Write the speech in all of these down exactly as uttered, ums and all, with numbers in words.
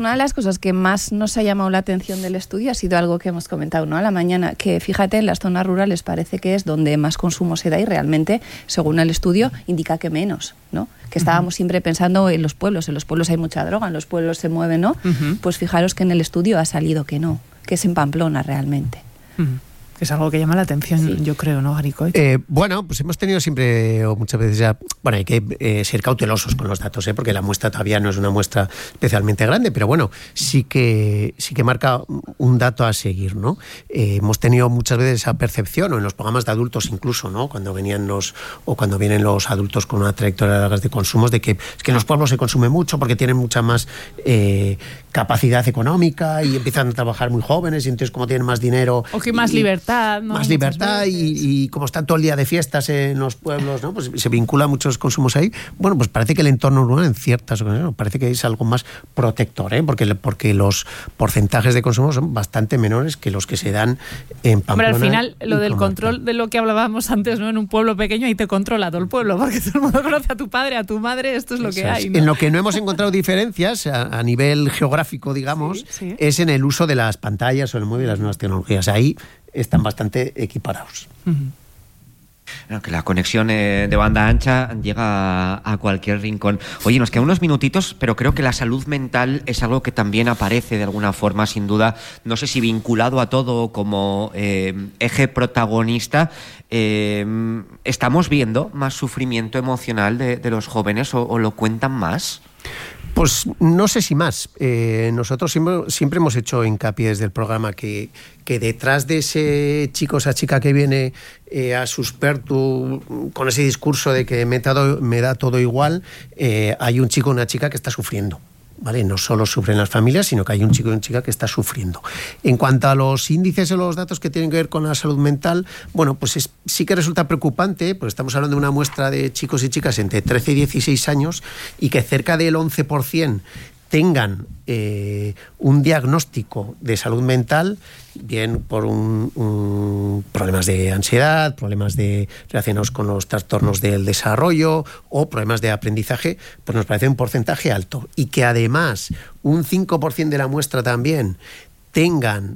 Una de las cosas que más nos ha llamado la atención del estudio ha sido algo que hemos comentado, ¿no?, a la mañana, que fíjate, en las zonas rurales parece que es donde más consumo se da y realmente, según el estudio, indica que menos, ¿no? Que estábamos uh-huh. siempre pensando en los pueblos, en los pueblos hay mucha droga, en los pueblos se mueve, ¿no? Uh-huh. Pues fijaros que en el estudio ha salido que no, que es en Pamplona realmente. Uh-huh. Es algo que llama la atención, sí. yo creo, ¿no, Garicoitz? Eh, bueno, pues hemos tenido siempre, o muchas veces ya, bueno, hay que eh, ser cautelosos con los datos, ¿eh? Porque la muestra todavía no es una muestra especialmente grande, pero bueno, sí que sí que marca un dato a seguir, ¿no? Eh, hemos tenido muchas veces esa percepción, o en los programas de adultos incluso, ¿no? Cuando venían los, o cuando vienen los adultos con una trayectoria larga de consumos, de que es que en los pueblos se consume mucho porque tienen mucha más eh, capacidad económica y empiezan a trabajar muy jóvenes y entonces como tienen más dinero... O que más y, libertad. ¿no? Más libertad y, y como están todo el día de fiestas en los pueblos, ¿no? Pues se vinculan muchos consumos ahí. Bueno, pues parece que el entorno rural en ciertas ocasiones parece que es algo más protector, ¿eh? Porque, porque los porcentajes de consumo son bastante menores que los que se dan en Pamplona. Hombre, al final, lo del control de lo que hablábamos antes, ¿no? En un pueblo pequeño ahí te controla todo el pueblo, porque todo el mundo conoce a tu padre, a tu madre, esto es lo Eso que hay, ¿no? En lo que no hemos encontrado diferencias a, a nivel geográfico, digamos, sí, sí. es en el uso de las pantallas o el móvil y las nuevas tecnologías. Ahí están bastante equiparados. Uh-huh. Bueno, que la conexión eh, de banda ancha llega a, a cualquier rincón. Oye, nos quedan unos minutitos, pero creo que la salud mental es algo que también aparece de alguna forma, sin duda, no sé si vinculado a todo como eh, eje protagonista. Eh, ¿Estamos viendo más sufrimiento emocional de, de los jóvenes o, o lo cuentan más? Pues no sé si más. Eh, nosotros siempre, siempre hemos hecho hincapié desde el programa que, que detrás de ese chico o esa chica que viene eh, a Suspertu con ese discurso de que me, dado, me da todo igual, eh, hay un chico o una chica que está sufriendo. ¿Vale? No solo sufren las familias, sino que hay un chico y una chica que está sufriendo. En cuanto a los índices o los datos que tienen que ver con la salud mental, bueno, pues es, sí que resulta preocupante, porque estamos hablando de una muestra de chicos y chicas entre trece y dieciséis años y que cerca del once por ciento tengan eh, un diagnóstico de salud mental, bien por un, un, problemas de ansiedad, problemas de, relacionados con los trastornos del desarrollo o problemas de aprendizaje, pues nos parece un porcentaje alto. Y que además un cinco por ciento de la muestra también tengan...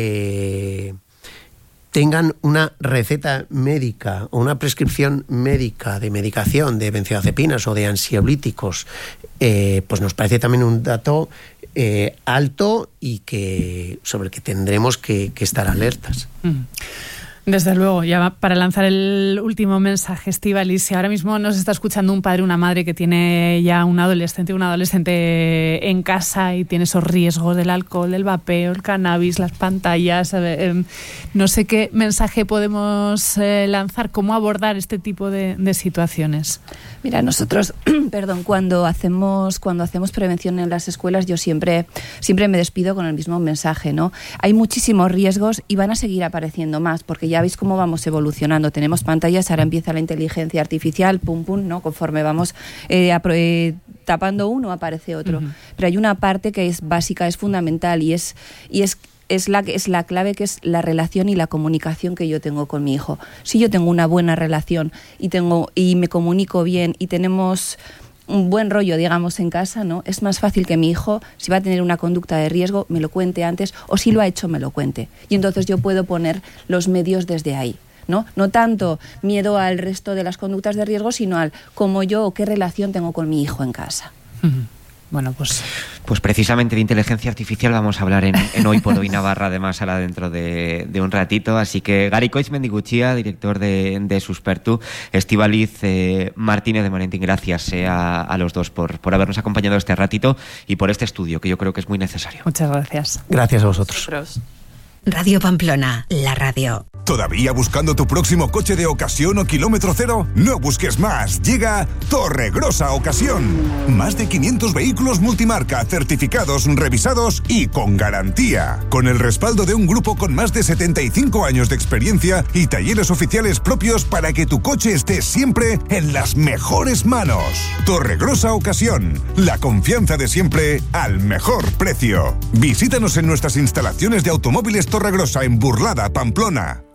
Eh, tengan una receta médica o una prescripción médica de medicación de benzodiazepinas o de ansiolíticos, eh, pues nos parece también un dato eh, alto y que sobre el que tendremos que, que estar alertas. Mm. Desde luego, ya para lanzar el último mensaje, Estíbaliz, si ahora mismo nos está escuchando un padre o una madre que tiene ya un adolescente, un adolescente en casa y tiene esos riesgos del alcohol, el vapeo, el cannabis, las pantallas, eh, no sé qué mensaje podemos eh, lanzar, cómo abordar este tipo de, de situaciones. Mira, nosotros, perdón, cuando hacemos cuando hacemos prevención en las escuelas, yo siempre siempre me despido con el mismo mensaje, ¿no? Hay muchísimos riesgos y van a seguir apareciendo más, porque ya veis cómo vamos evolucionando. Tenemos pantallas, ahora empieza la inteligencia artificial, pum, pum, ¿no? Conforme vamos eh, apro- eh, tapando uno, aparece otro. Uh-huh. Pero hay una parte que es básica, es fundamental y es y es es la es la clave, que es la relación y la comunicación que yo tengo con mi hijo. Si yo tengo una buena relación y tengo y me comunico bien y tenemos un buen rollo, digamos, en casa, ¿no? Es más fácil que mi hijo, si va a tener una conducta de riesgo, me lo cuente antes, o si lo ha hecho, me lo cuente. Y entonces yo puedo poner los medios desde ahí, ¿no? No tanto miedo al resto de las conductas de riesgo, sino al cómo yo o qué relación tengo con mi hijo en casa. Uh-huh. Bueno, pues... Pues precisamente de inteligencia artificial vamos a hablar en, en Hoy por Hoy Navarra, además ahora dentro de, de un ratito. Así que Garicoitz Mendiguchia, director de, de Suspertu, Estíbaliz eh, Martínez de Morentín, gracias eh, a, a los dos por, por habernos acompañado este ratito y por este estudio, que yo creo que es muy necesario. Muchas gracias. Gracias a vosotros. Nosotros. Radio Pamplona, la radio. ¿Todavía buscando tu próximo coche de ocasión o kilómetro cero? No busques más. Llega Torregrosa Ocasión. Más de quinientos vehículos multimarca, certificados, revisados y con garantía. Con el respaldo de un grupo con más de setenta y cinco años de experiencia y talleres oficiales propios para que tu coche esté siempre en las mejores manos. Torregrosa Ocasión. La confianza de siempre al mejor precio. Visítanos en nuestras instalaciones de automóviles Torregrosa en Burlada, Pamplona.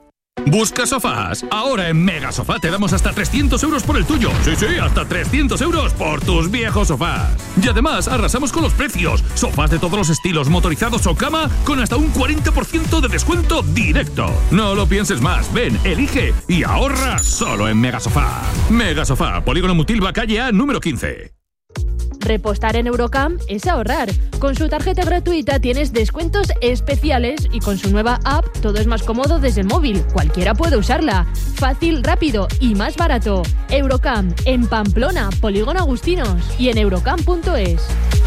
¿Buscas sofás? Ahora en Mega Sofá te damos hasta trescientos euros por el tuyo. Sí, sí, hasta trescientos euros por tus viejos sofás. Y además arrasamos con los precios. Sofás de todos los estilos, motorizados o cama, con hasta un cuarenta por ciento de descuento directo. No lo pienses más. Ven, elige y ahorra solo en Mega Sofá. Mega Sofá, Polígono Mutilva, calle A, número quince. Repostar en Eurocam es ahorrar. Con su tarjeta gratuita tienes descuentos especiales y con su nueva app todo es más cómodo desde el móvil. Cualquiera puede usarla. Fácil, rápido y más barato. Eurocam, en Pamplona, Polígono Agustinos y en eurocam punto es.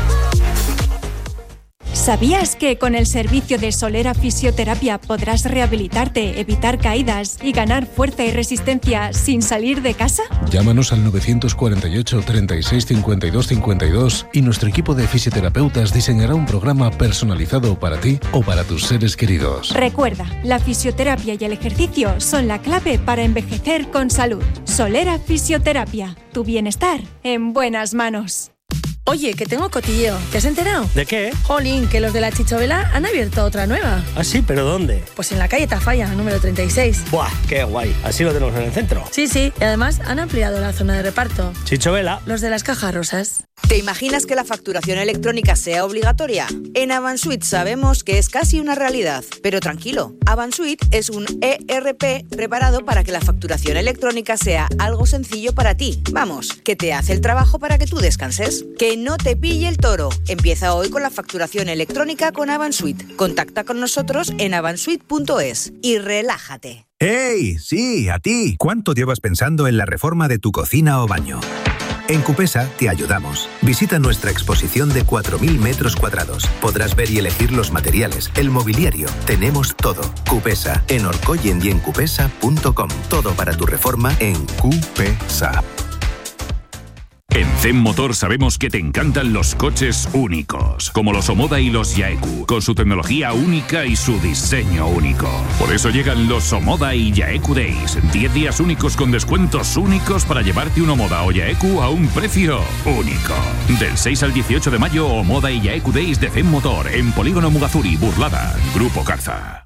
¿Sabías que con el servicio de Solera Fisioterapia podrás rehabilitarte, evitar caídas y ganar fuerza y resistencia sin salir de casa? Llámanos al nueve cuatro ocho, treinta y seis, cincuenta y dos, cincuenta y dos y nuestro equipo de fisioterapeutas diseñará un programa personalizado para ti o para tus seres queridos. Recuerda, la fisioterapia y el ejercicio son la clave para envejecer con salud. Solera Fisioterapia, tu bienestar en buenas manos. Oye, que tengo cotilleo. ¿Te has enterado? ¿De qué? Jolín, que los de la Chichovela han abierto otra nueva. ¿Ah, sí? ¿Pero dónde? Pues en la calle Tafalla, número treinta y seis. ¡Buah, qué guay! Así lo tenemos en el centro. Sí, sí. Y además han ampliado la zona de reparto. ¿Chichovela? Los de las cajas rosas. ¿Te imaginas que la facturación electrónica sea obligatoria? En Avansuit sabemos que es casi una realidad. Pero tranquilo, Avansuit es un E R P preparado para que la facturación electrónica sea algo sencillo para ti. Vamos, que te hace el trabajo para que tú descanses. Que no te pille el toro. Empieza hoy con la facturación electrónica con Avansuit. Contacta con nosotros en avansuit punto es y relájate. ¡Hey! Sí, a ti. ¿Cuánto llevas pensando en la reforma de tu cocina o baño? En Cupesa te ayudamos. Visita nuestra exposición de cuatro mil metros cuadrados. Podrás ver y elegir los materiales, el mobiliario. Tenemos todo. Cupesa, en Orcoyen y en cupesa punto com. Todo para tu reforma en Cupesa. En Zen Motor sabemos que te encantan los coches únicos, como los Omoda y los Yaeku, con su tecnología única y su diseño único. Por eso llegan los Omoda y Yaeku Days, diez días únicos con descuentos únicos para llevarte un Omoda o Yaeku a un precio único. Del seis al dieciocho de mayo, Omoda y Yaeku Days de Zen Motor, en Polígono Mugazuri, Burlada, Grupo Carza.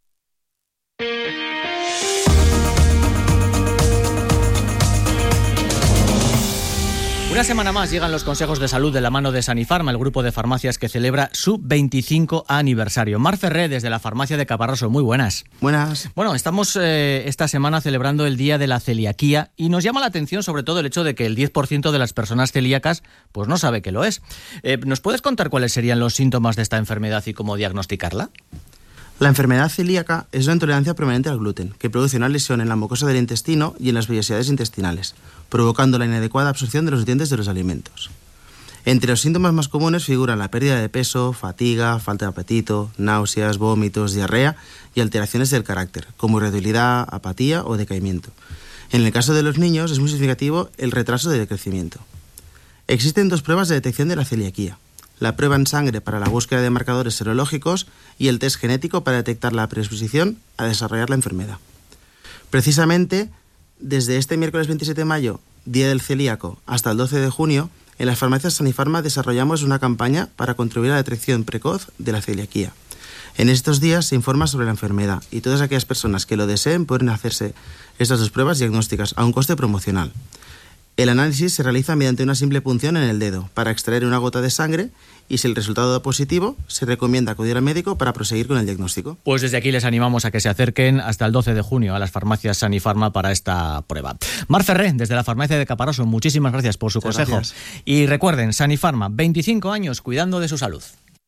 Una semana más llegan los consejos de salud de la mano de Sanifarma, el grupo de farmacias que celebra su veinticinco aniversario. Mar Ferré, desde la farmacia de Caparroso, muy buenas. Buenas. Bueno, estamos eh, esta semana celebrando el Día de la Celiaquía y nos llama la atención sobre todo el hecho de que el diez por ciento de las personas celíacas pues no sabe que lo es. Eh, ¿Nos puedes contar cuáles serían los síntomas de esta enfermedad y cómo diagnosticarla? La enfermedad celíaca es una intolerancia permanente al gluten, que produce una lesión en la mucosa del intestino y en las vellosidades intestinales, provocando la inadecuada absorción de los nutrientes de los alimentos. Entre los síntomas más comunes figuran la pérdida de peso, fatiga, falta de apetito, náuseas, vómitos, diarrea y alteraciones del carácter, como irritabilidad, apatía o decaimiento. En el caso de los niños es muy significativo el retraso de crecimiento. Existen dos pruebas de detección de la celiaquía: la prueba en sangre para la búsqueda de marcadores serológicos y el test genético para detectar la predisposición a desarrollar la enfermedad. Precisamente, desde este miércoles veintisiete de mayo, Día del Celíaco, hasta el doce de junio, en las farmacias Sanifarma desarrollamos una campaña para contribuir a la detección precoz de la celiaquía. En estos días se informa sobre la enfermedad y todas aquellas personas que lo deseen pueden hacerse estas dos pruebas diagnósticas a un coste promocional. El análisis se realiza mediante una simple punción en el dedo para extraer una gota de sangre y si el resultado da positivo, se recomienda acudir al médico para proseguir con el diagnóstico. Pues desde aquí les animamos a que se acerquen hasta el doce de junio a las farmacias Sanifarma para esta prueba. Mar Ferré, desde la farmacia de Caparroso, muchísimas gracias por su Muchas consejo. Gracias. Y recuerden, Sanifarma, veinticinco años cuidando de su salud.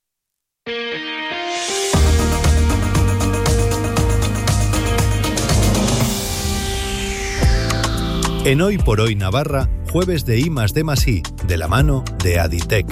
En Hoy por Hoy Navarra, jueves de I más D más I, de la mano de Aditec.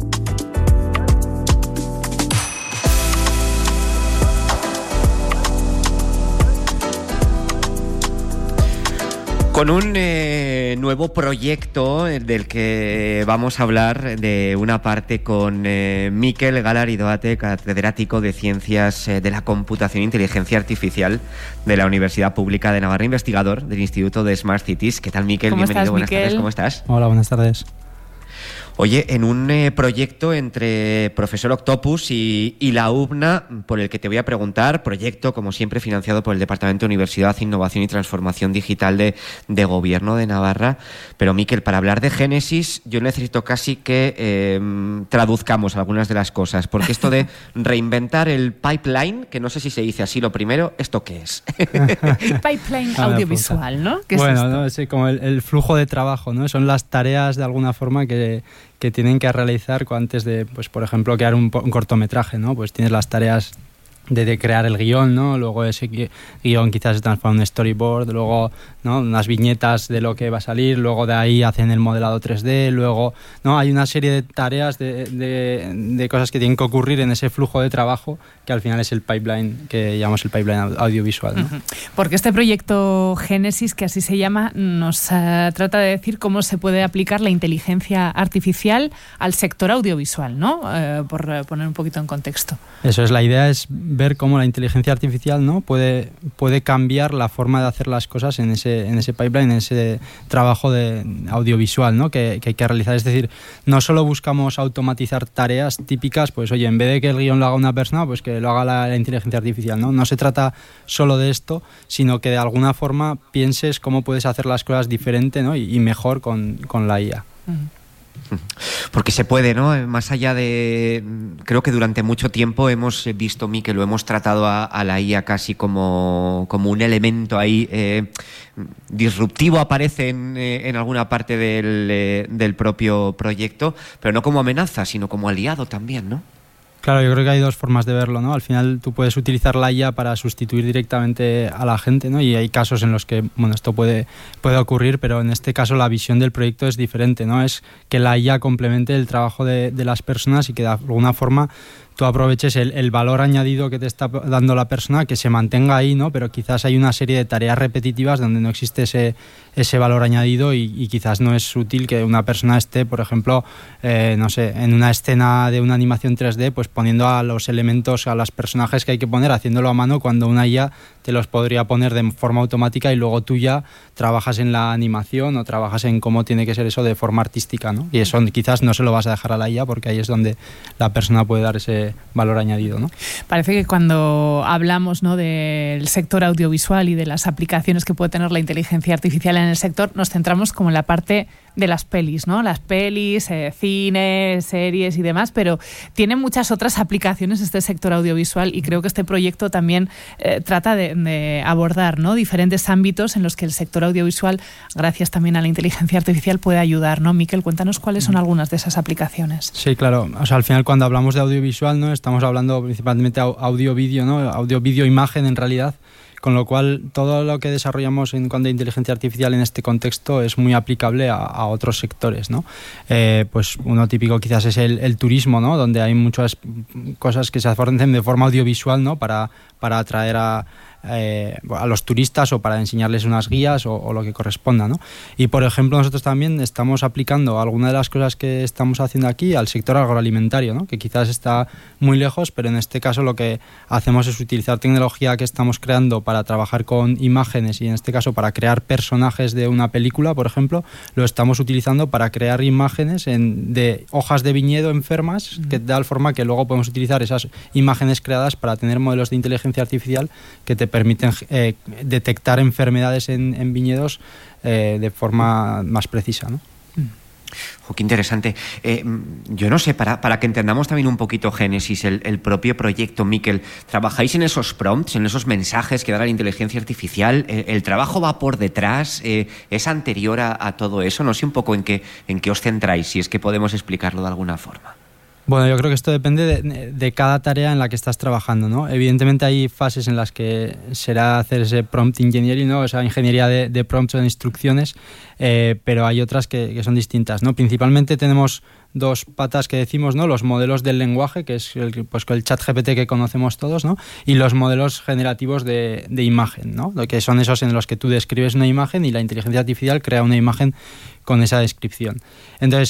Con un eh, nuevo proyecto del que vamos a hablar de una parte con eh, Mikel Galaridoate, catedrático de Ciencias eh, de la Computación e Inteligencia Artificial de la Universidad Pública de Navarra, investigador del Instituto de Smart Cities. ¿Qué tal, Mikel? ¿Cómo Bienvenido, estás, buenas Mikel? tardes, ¿cómo estás? Hola, buenas tardes. Oye, en un eh, proyecto entre Profesor Octopus y, y la U B N A, por el que te voy a preguntar, proyecto, como siempre, financiado por el Departamento de Universidad, Innovación y Transformación Digital de, de Gobierno de Navarra. Pero, Miquel, para hablar de Génesis, yo necesito casi que eh, traduzcamos algunas de las cosas, porque esto de reinventar el pipeline, que no sé si se dice así lo primero, ¿esto qué es? Pipeline audiovisual, ¿no? ¿Qué bueno, es esto? ¿no? Sí, como el, el flujo de trabajo, ¿no? Son las tareas de alguna forma que, que tienen que realizar antes de, pues por ejemplo, crear un, un cortometraje, ¿no? Pues tienes las tareas de, de crear el guión, ¿no? Luego ese guión quizás se transforma en un storyboard, luego, ¿no? Unas viñetas de lo que va a salir, luego de ahí hacen el modelado tres D, luego, ¿no? Hay una serie de tareas, de, de, de cosas que tienen que ocurrir en ese flujo de trabajo que al final es el pipeline, que llamamos el pipeline audiovisual, ¿no? Uh-huh. Porque este proyecto Génesis, que así se llama, nos uh, trata de decir cómo se puede aplicar la inteligencia artificial al sector audiovisual, ¿no? Uh, por uh, poner un poquito en contexto. Eso es, la idea es ver cómo la inteligencia artificial, ¿no? puede, puede cambiar la forma de hacer las cosas en ese, en ese pipeline, en ese trabajo de audiovisual, ¿no? que, que hay que realizar. Es decir, no solo buscamos automatizar tareas típicas, pues oye, en vez de que el guión lo haga una persona, pues que lo haga la, la inteligencia artificial, ¿no? No se trata solo de esto, sino que de alguna forma pienses cómo puedes hacer las cosas diferente, ¿no? y, y mejor con, con la I A. Uh-huh. Porque se puede, ¿no? Más allá de... Creo que durante mucho tiempo hemos visto, Mi, que lo hemos tratado a, a la I A casi como, como un elemento ahí eh, disruptivo, aparece en, eh, en alguna parte del, eh, del propio proyecto, pero no como amenaza, sino como aliado también, ¿no? Claro, yo creo que hay dos formas de verlo, ¿no? Al final tú puedes utilizar la I A para sustituir directamente a la gente, ¿no? Y hay casos en los que, bueno, esto puede, puede ocurrir, pero en este caso la visión del proyecto es diferente, ¿no? Es que la I A complemente el trabajo de, de las personas y que de alguna forma tú aproveches el, el valor añadido que te está dando la persona, que se mantenga ahí, ¿no? Pero quizás hay una serie de tareas repetitivas donde no existe ese, ese valor añadido y, y quizás no es útil que una persona esté, por ejemplo, eh, no sé, en una escena de una animación tres D, pues poniendo a los elementos, a los personajes que hay que poner, haciéndolo a mano, cuando una I A te los podría poner de forma automática y luego tú ya trabajas en la animación o trabajas en cómo tiene que ser eso de forma artística, ¿no? Y eso quizás no se lo vas a dejar a la I A porque ahí es donde la persona puede dar ese valor añadido, ¿no? Parece que cuando hablamos, ¿no?, del sector audiovisual y de las aplicaciones que puede tener la inteligencia artificial en el sector, nos centramos como en la parte de las pelis, ¿no? Las pelis, eh, cine, series y demás, pero tiene muchas otras aplicaciones este sector audiovisual y creo que este proyecto también eh, trata de, de abordar, ¿no?, diferentes ámbitos en los que el sector audiovisual, gracias también a la inteligencia artificial, puede ayudar, ¿no? Miquel, cuéntanos cuáles son algunas de esas aplicaciones. Sí, claro. O sea, al final cuando hablamos de audiovisual, ¿no?, estamos hablando principalmente audio-vídeo, ¿no? Audio-vídeo-imagen en realidad. Con lo cual, todo lo que desarrollamos en cuanto a inteligencia artificial en este contexto es muy aplicable a, a otros sectores, ¿no? Eh, pues uno típico quizás es el, el turismo, ¿no? Donde hay muchas cosas que se hacen de forma audiovisual, ¿no? Para, para atraer a, eh, a los turistas o para enseñarles unas guías o, o lo que corresponda, ¿no? Y, por ejemplo, nosotros también estamos aplicando alguna de las cosas que estamos haciendo aquí al sector agroalimentario, ¿no? Que quizás está muy lejos, pero en este caso lo que hacemos es utilizar tecnología que estamos creando para trabajar con imágenes y en este caso para crear personajes de una película, por ejemplo, lo estamos utilizando para crear imágenes en, de hojas de viñedo enfermas, que de tal forma que luego podemos utilizar esas imágenes creadas para tener modelos de inteligencia artificial que te permiten eh, detectar enfermedades en, en viñedos eh, de forma más precisa, ¿no? Oh, qué interesante. Eh, yo no sé, para, para que entendamos también un poquito Génesis, el, el propio proyecto, Miquel, ¿trabajáis en esos prompts, en esos mensajes que da la inteligencia artificial? ¿El, el trabajo va por detrás? Eh, ¿Es anterior a, a todo eso? No sé un poco en qué, en qué os centráis, si es que podemos explicarlo de alguna forma. Bueno, yo creo que esto depende de, de cada tarea en la que estás trabajando, ¿no? Evidentemente hay fases en las que será hacer ese prompt engineering, ¿no? O sea, ingeniería de, de prompts o de instrucciones, eh, pero hay otras que, que son distintas, ¿no? Principalmente tenemos dos patas que decimos, ¿no? Los modelos del lenguaje, que es el, pues, el chat G P T que conocemos todos, ¿no? Y los modelos generativos de, de imagen, ¿no? Que son esos en los que tú describes una imagen y la inteligencia artificial crea una imagen con esa descripción. Entonces,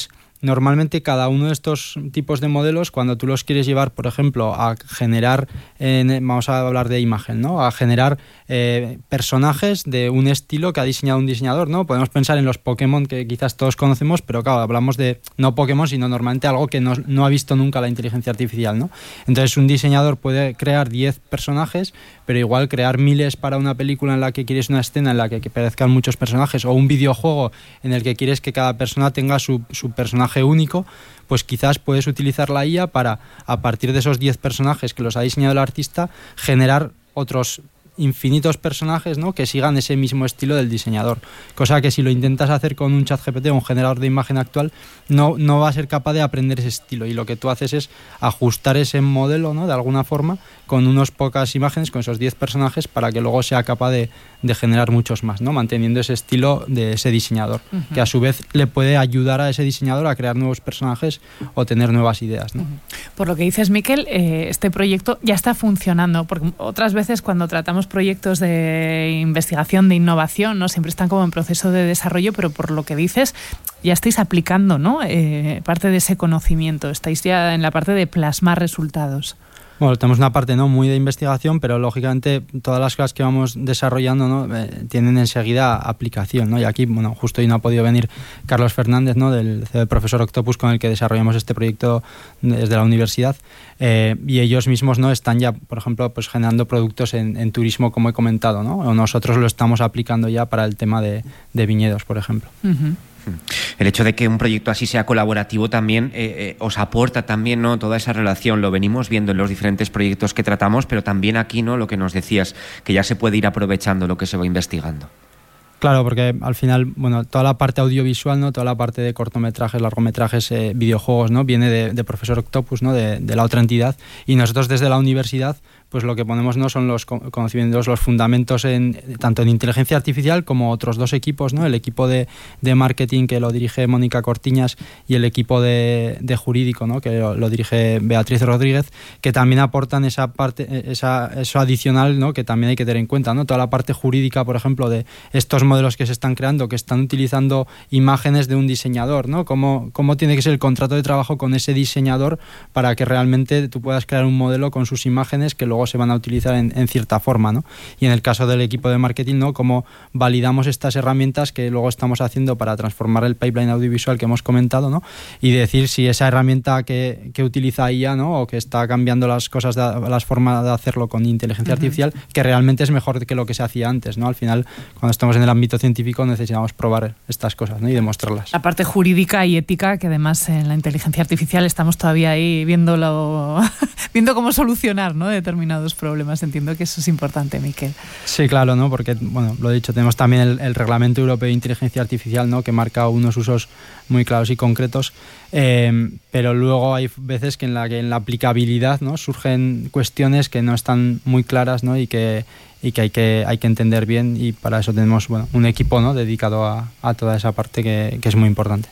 normalmente cada uno de estos tipos de modelos, cuando tú los quieres llevar, por ejemplo, a generar, eh, vamos a hablar de imagen, ¿no? A generar eh, personajes de un estilo que ha diseñado un diseñador, ¿no? Podemos pensar en los Pokémon que quizás todos conocemos, pero claro, hablamos de no Pokémon, sino normalmente algo que no, no ha visto nunca la inteligencia artificial, ¿no? Entonces un diseñador puede crear diez personajes, pero igual crear miles para una película en la que quieres una escena en la que, que aparezcan muchos personajes, o un videojuego en el que quieres que cada persona tenga su, su personaje único, pues quizás puedes utilizar la I A para, a partir de esos diez personajes que los ha diseñado el artista, generar otros infinitos personajes, ¿no? Que sigan ese mismo estilo del diseñador, cosa que si lo intentas hacer con un ChatGPT o un generador de imagen actual no, no va a ser capaz de aprender ese estilo, y lo que tú haces es ajustar ese modelo, ¿no? De alguna forma con unas pocas imágenes, con esos diez personajes, para que luego sea capaz de, de generar muchos más, ¿no? Manteniendo ese estilo de ese diseñador, uh-huh. que a su vez le puede ayudar a ese diseñador a crear nuevos personajes o tener nuevas ideas, ¿no? Uh-huh. Por lo que dices, Miquel, eh, este proyecto ya está funcionando, porque otras veces cuando tratamos proyectos de investigación, de innovación, ¿no? Siempre están como en proceso de desarrollo, pero por lo que dices, ya estáis aplicando, ¿no? Eh, parte de ese conocimiento, estáis ya en la parte de plasmar resultados. Bueno, tenemos una parte no muy de investigación, pero lógicamente todas las cosas que vamos desarrollando, ¿no? eh, tienen enseguida aplicación, ¿no? Y aquí, bueno, justo hoy no ha podido venir Carlos Fernández, ¿no? Del C E O de Profesor Octopus, con el que desarrollamos este proyecto desde la universidad, eh, y ellos mismos, ¿no? Están ya, por ejemplo, pues generando productos en, en turismo, como he comentado, ¿no? O nosotros lo estamos aplicando ya para el tema de, de viñedos, por ejemplo. Uh-huh. El hecho de que un proyecto así sea colaborativo también eh, eh, os aporta también, ¿no? Toda esa relación, lo venimos viendo en los diferentes proyectos que tratamos, pero también aquí, ¿no? Lo que nos decías, que ya se puede ir aprovechando lo que se va investigando. Claro, porque al final, bueno, toda la parte audiovisual, ¿no? Toda la parte de cortometrajes, largometrajes, eh, videojuegos, ¿no? Viene de, de Profesor Octopus, ¿no? De, de la otra entidad, y nosotros desde la universidad, pues lo que ponemos, ¿no? Son los conocimientos, los fundamentos en tanto en inteligencia artificial como otros dos equipos, ¿no? El equipo de, de marketing, que lo dirige Mónica Cortiñas, y el equipo de, de jurídico, ¿no? Que lo, lo dirige Beatriz Rodríguez, que también aportan esa parte, esa, eso adicional, ¿no? Que también hay que tener en cuenta, ¿no? Toda la parte jurídica, por ejemplo, de estos modelos que se están creando, que están utilizando imágenes de un diseñador, ¿no? Cómo, cómo tiene que ser el contrato de trabajo con ese diseñador para que realmente tú puedas crear un modelo con sus imágenes que luego se van a utilizar en, en cierta forma, ¿no? Y en el caso del equipo de marketing, ¿no? Cómo validamos estas herramientas que luego estamos haciendo para transformar el pipeline audiovisual que hemos comentado, ¿no? Y decir si esa herramienta que, que utiliza I A, ¿no? O que está cambiando las cosas, de, las formas de hacerlo con inteligencia uh-huh. artificial, que realmente es mejor que lo que se hacía antes, ¿no? Al final, cuando estamos en el ámbito científico, necesitamos probar estas cosas, ¿no? Y demostrarlas. La parte jurídica y ética, que además en la inteligencia artificial estamos todavía ahí viéndolo, viendo cómo solucionar, ¿no? Determinados problemas. Entiendo que eso es importante, Miquel. Sí, claro, ¿no? Porque, bueno, lo he dicho, tenemos también el, el Reglamento Europeo de Inteligencia Artificial, ¿no? Que marca unos usos muy claros y concretos, eh, pero luego hay veces que en la que en la aplicabilidad, ¿no? Surgen cuestiones que no están muy claras, ¿no? Y que y que hay que hay que entender bien, y para eso tenemos, bueno, un equipo, ¿no? Dedicado a, a toda esa parte que, que es muy importante.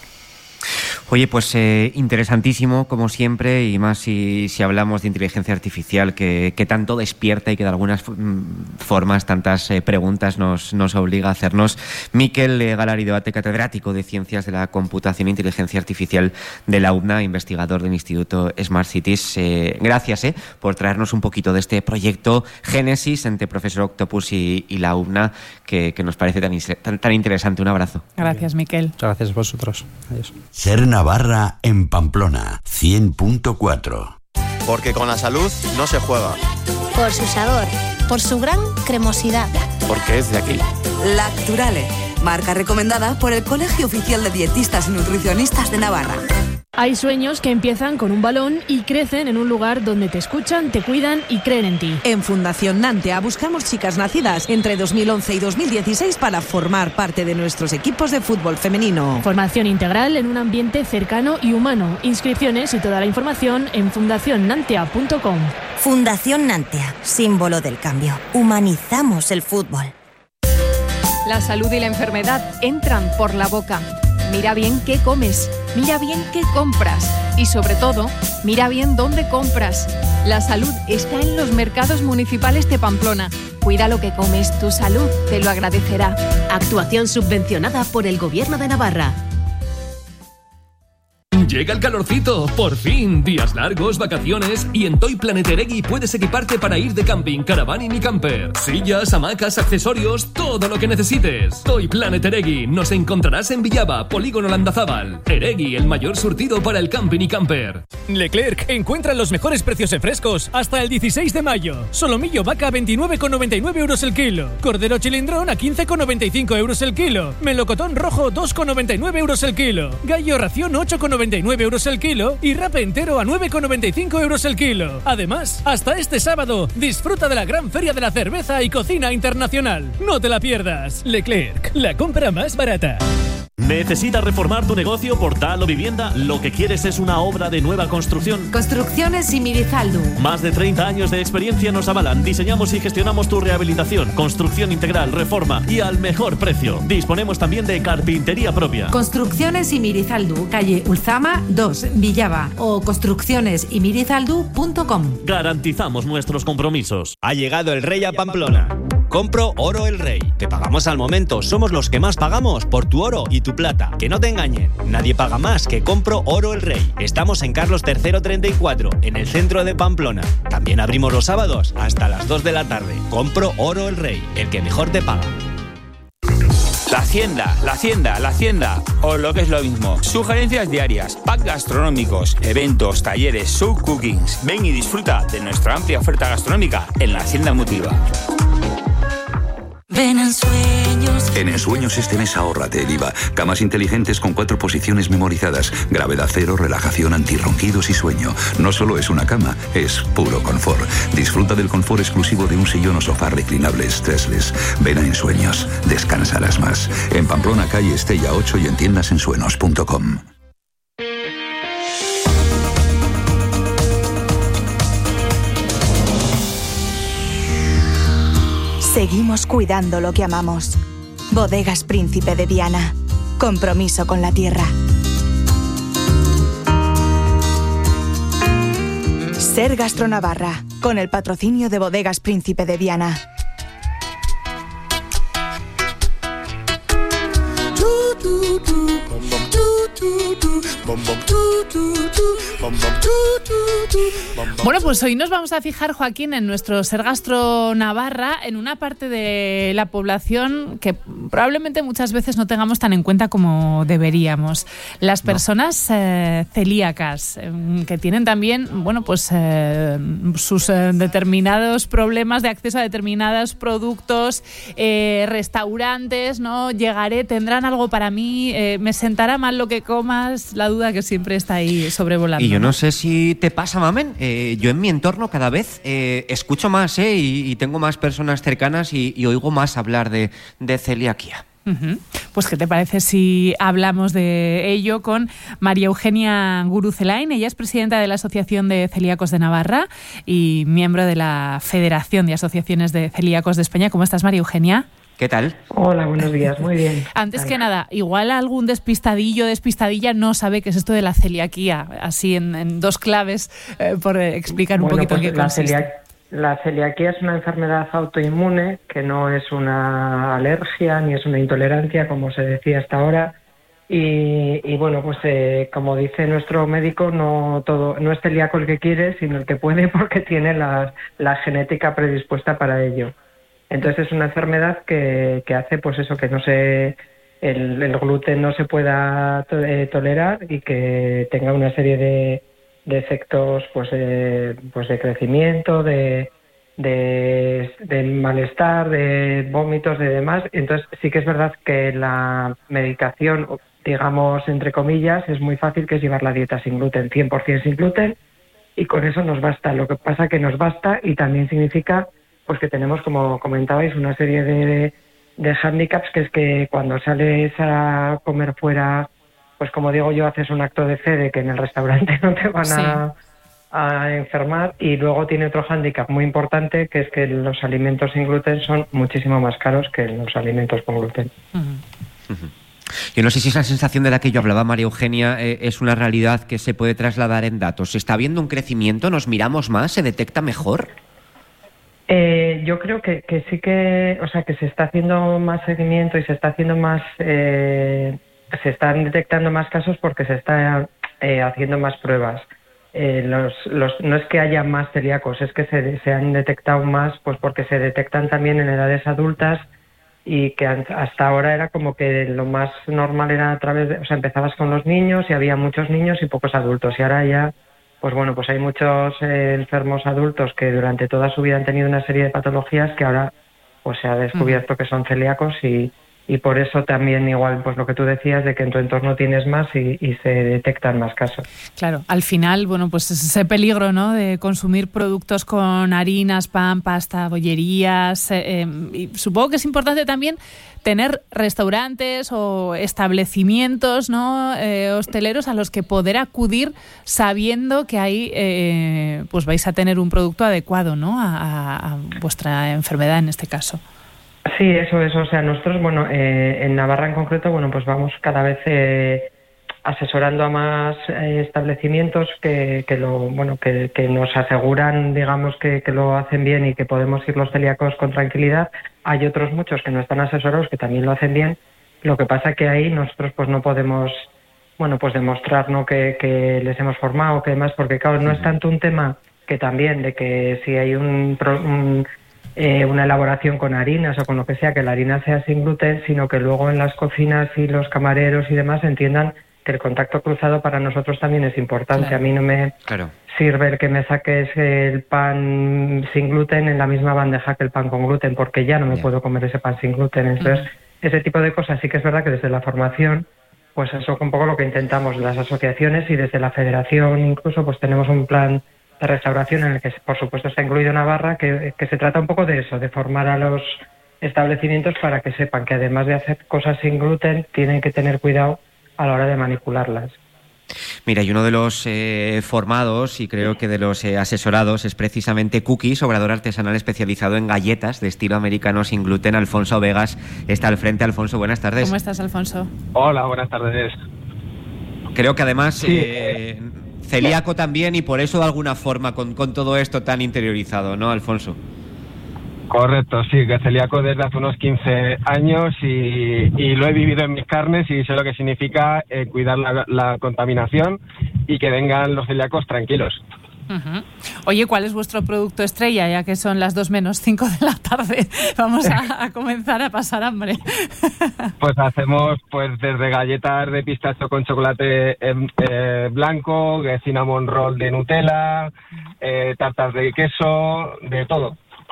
Oye, pues eh, interesantísimo, como siempre, y más si, si hablamos de inteligencia artificial, que, que tanto despierta y que de algunas formas tantas eh, preguntas nos, nos obliga a hacernos. Miquel eh, Galaridoate, catedrático de Ciencias de la Computación e Inteligencia Artificial de la U B N A, investigador del Instituto Smart Cities. Eh, gracias eh, por traernos un poquito de este proyecto Génesis entre Profesor Octopus y, y la U B N A, que, que nos parece tan, tan, tan interesante. Un abrazo. Gracias, Miquel. Muchas gracias a vosotros. Adiós. Ser Navarra en Pamplona, cien punto cuatro. Porque con la salud no se juega. Por su sabor, por su gran cremosidad. Porque es de aquí. Lacturale, marca recomendada por el Colegio Oficial de Dietistas y Nutricionistas de Navarra. Hay sueños que empiezan con un balón y crecen en un lugar donde te escuchan, te cuidan y creen en ti. En Fundación Nantea buscamos chicas nacidas entre dos mil once y dos mil dieciséis para formar parte de nuestros equipos de fútbol femenino. Formación integral en un ambiente cercano y humano. Inscripciones y toda la información en fundación nantea punto com. Fundación Nantea, símbolo del cambio. Humanizamos el fútbol. La salud y la enfermedad entran por la boca. Mira bien qué comes, mira bien qué compras y sobre todo, mira bien dónde compras. La salud está en los mercados municipales de Pamplona. Cuida lo que comes, tu salud te lo agradecerá. Actuación subvencionada por el Gobierno de Navarra. Llega el calorcito, por fin, días largos, vacaciones y en Toy Planet Eregui puedes equiparte para ir de camping, caravaning y camper. Sillas, hamacas, accesorios, todo lo que necesites. Toy Planet Eregui, nos encontrarás en Villaba, Polígono Landazábal. Eregui, el mayor surtido para el camping y camper. Leclerc, encuentra los mejores precios en frescos hasta el dieciséis de mayo. Solomillo vaca a veintinueve con noventa y nueve euros el kilo. Cordero chilindrón a quince con noventa y cinco euros el kilo. Melocotón rojo dos con noventa y nueve euros el kilo. Gallo ración ocho con noventa y nueve euros el kilo y rape entero a nueve con noventa y cinco euros el kilo. Además, hasta este sábado, disfruta de la gran feria de la cerveza y cocina internacional. No te la pierdas. Leclerc, la compra más barata. ¿Necesitas reformar tu negocio, portal o vivienda? Lo que quieres es una obra de nueva construcción. Construcciones Imirizaldu. Más de treinta años de experiencia nos avalan. Diseñamos y gestionamos tu rehabilitación, construcción integral, reforma y al mejor precio. Disponemos también de carpintería propia. Construcciones Imirizaldu, calle Ulzama dos, Villaba, o construcciones imirizaldu punto com. Garantizamos nuestros compromisos. Ha llegado el rey a Pamplona. Compro Oro El Rey. Te pagamos al momento. Somos los que más pagamos por tu oro y tu plata. Que no te engañen. Nadie paga más que Compro Oro El Rey. Estamos en Carlos tercero treinta y cuatro, en el centro de Pamplona. También abrimos los sábados hasta las dos de la tarde. Compro Oro El Rey, el que mejor te paga. La Hacienda, la Hacienda, la Hacienda, o lo que es lo mismo, sugerencias diarias, packs gastronómicos, eventos, talleres, show cookings. Ven y disfruta de nuestra amplia oferta gastronómica en la Hacienda Motiva. Ven en Sueños. En Ensueños este mes ahórrate el I V A. Camas inteligentes con cuatro posiciones memorizadas. Gravedad cero, relajación, antirronquidos y sueño. No solo es una cama, es puro confort. Disfruta del confort exclusivo de un sillón o sofá reclinable stressless. Ven a Ensueños. Descansarás más. En Pamplona, calle Estella ocho y en tiendas ensuenos punto com. Seguimos cuidando lo que amamos. Bodegas Príncipe de Viana. Compromiso con la tierra. Ser Gastronavarra, con el patrocinio de Bodegas Príncipe de Viana. Bueno, pues hoy nos vamos a fijar, Joaquín, en nuestro Ser Gastro Navarra, en una parte de la población que probablemente muchas veces no tengamos tan en cuenta como deberíamos. Las personas no. eh, celíacas, eh, que tienen también, bueno, pues eh, sus eh, determinados problemas de acceso a determinados productos, eh, restaurantes, ¿no? Llegaré, tendrán algo para mí, eh, me sentará mal lo que comas, la duda que siempre está ahí sobrevolando. Y yo no sé si te pasa, Mamen, eh, yo en mi entorno cada vez eh, escucho más eh, y, y tengo más personas cercanas y, y oigo más hablar de, de celiaquía. Uh-huh. Pues ¿qué te parece si hablamos de ello con María Eugenia Gurucelain? Ella es presidenta de la Asociación de Celíacos de Navarra y miembro de la Federación de Asociaciones de Celíacos de España. ¿Cómo estás, María Eugenia? ¿Qué tal? Hola, buenos días, muy bien. Antes que nada, igual algún despistadillo, despistadilla no sabe qué es esto de la celiaquía, así en, en dos claves, eh, por explicar un bueno, poquito pues en qué la consiste. Celiac- la celiaquía es una enfermedad autoinmune que no es una alergia ni es una intolerancia, como se decía hasta ahora. Y, y bueno, pues eh, como dice nuestro médico, no todo no es celíaco el que quiere, sino el que puede porque tiene la, la genética predispuesta para ello. Entonces es una enfermedad que, que hace pues eso, que no se el, el gluten no se pueda to, eh, tolerar y que tenga una serie de, de efectos pues, eh, pues de crecimiento, de, de, de malestar, de vómitos, de demás. Entonces sí que es verdad que la medicación, digamos entre comillas, es muy fácil, que es llevar la dieta sin gluten, cien por ciento sin gluten, y con eso nos basta. Lo que pasa que nos basta y también significa pues que tenemos, como comentabais, una serie de, de hándicaps, que es que cuando sales a comer fuera, pues como digo yo, haces un acto de fe de que en el restaurante no te van sí. a, a enfermar, y luego tiene otro hándicap muy importante, que es que los alimentos sin gluten son muchísimo más caros que los alimentos con gluten. Uh-huh. Uh-huh. Yo no sé si esa sensación de la que yo hablaba, María Eugenia, eh, es una realidad que se puede trasladar en datos. ¿Está habiendo un crecimiento? ¿Nos miramos más? ¿Se detecta mejor? Eh, yo creo que, que sí que, o sea, que se está haciendo más seguimiento y se está haciendo más, eh, se están detectando más casos porque se está eh, haciendo más pruebas. Eh, los, los, no es que haya más celíacos, es que se, se han detectado más, pues porque se detectan también en edades adultas, y que hasta ahora era como que lo más normal era a través de, o sea, empezabas con los niños y había muchos niños y pocos adultos, y ahora ya, pues bueno, pues hay muchos eh, enfermos adultos que durante toda su vida han tenido una serie de patologías que ahora pues se ha descubierto que son celíacos, y, y por eso también igual pues lo que tú decías de que en tu entorno tienes más y, y se detectan más casos. Claro, al final, bueno, pues ese peligro, ¿no?, de consumir productos con harinas, pan, pasta, bollerías, eh, eh, y supongo que es importante también tener restaurantes o establecimientos, ¿no?, eh, hosteleros a los que poder acudir sabiendo que ahí eh, pues vais a tener un producto adecuado, ¿no?, a, a vuestra enfermedad en este caso. Sí, eso es. O sea, nosotros, bueno, eh, en Navarra en concreto, bueno, pues vamos cada vez eh, asesorando a más eh, establecimientos que, que lo, bueno, que, que nos aseguran, digamos, que, que lo hacen bien y que podemos ir los celíacos con tranquilidad. Hay otros muchos que no están asesorados que también lo hacen bien. Lo que pasa que ahí nosotros, pues, no podemos, bueno, pues demostrar, ¿no?, que, que les hemos formado, que demás, porque claro, no es tanto un tema que también de que si hay un, un Eh, una elaboración con harinas o con lo que sea, que la harina sea sin gluten, sino que luego en las cocinas y los camareros y demás entiendan que el contacto cruzado para nosotros también es importante. Claro. A mí no me claro. sirve el que me saques el pan sin gluten en la misma bandeja que el pan con gluten, porque ya no me yeah. puedo comer ese pan sin gluten. Entonces, uh-huh. ese tipo de cosas sí que es verdad que desde la formación, pues eso es un poco lo que intentamos las asociaciones, y desde la federación incluso pues tenemos un plan de restauración en el que por supuesto está incluido Navarra, que, que se trata un poco de eso, de formar a los establecimientos para que sepan que además de hacer cosas sin gluten tienen que tener cuidado a la hora de manipularlas. Mira, y uno de los eh, formados y creo que de los eh, asesorados es precisamente Cookies, obrador artesanal especializado en galletas de estilo americano sin gluten. Alfonso Vegas está al frente. Alfonso, buenas tardes. ¿Cómo estás, Alfonso? Hola, buenas tardes. Creo que además sí. eh, celíaco también, y por eso de alguna forma con, con todo esto tan interiorizado, ¿no, Alfonso? Correcto, sí, que celíaco desde hace unos quince años y, y lo he vivido en mis carnes y sé lo que significa eh, cuidar la, la contaminación y que vengan los celíacos tranquilos. Uh-huh. Oye, ¿cuál es vuestro producto estrella? Ya que son las dos menos cinco de la tarde, vamos a, a comenzar a pasar hambre. Pues hacemos pues desde galletas de pistacho con chocolate eh, eh, blanco, cinnamon roll de Nutella, eh, tartas de queso, de todo.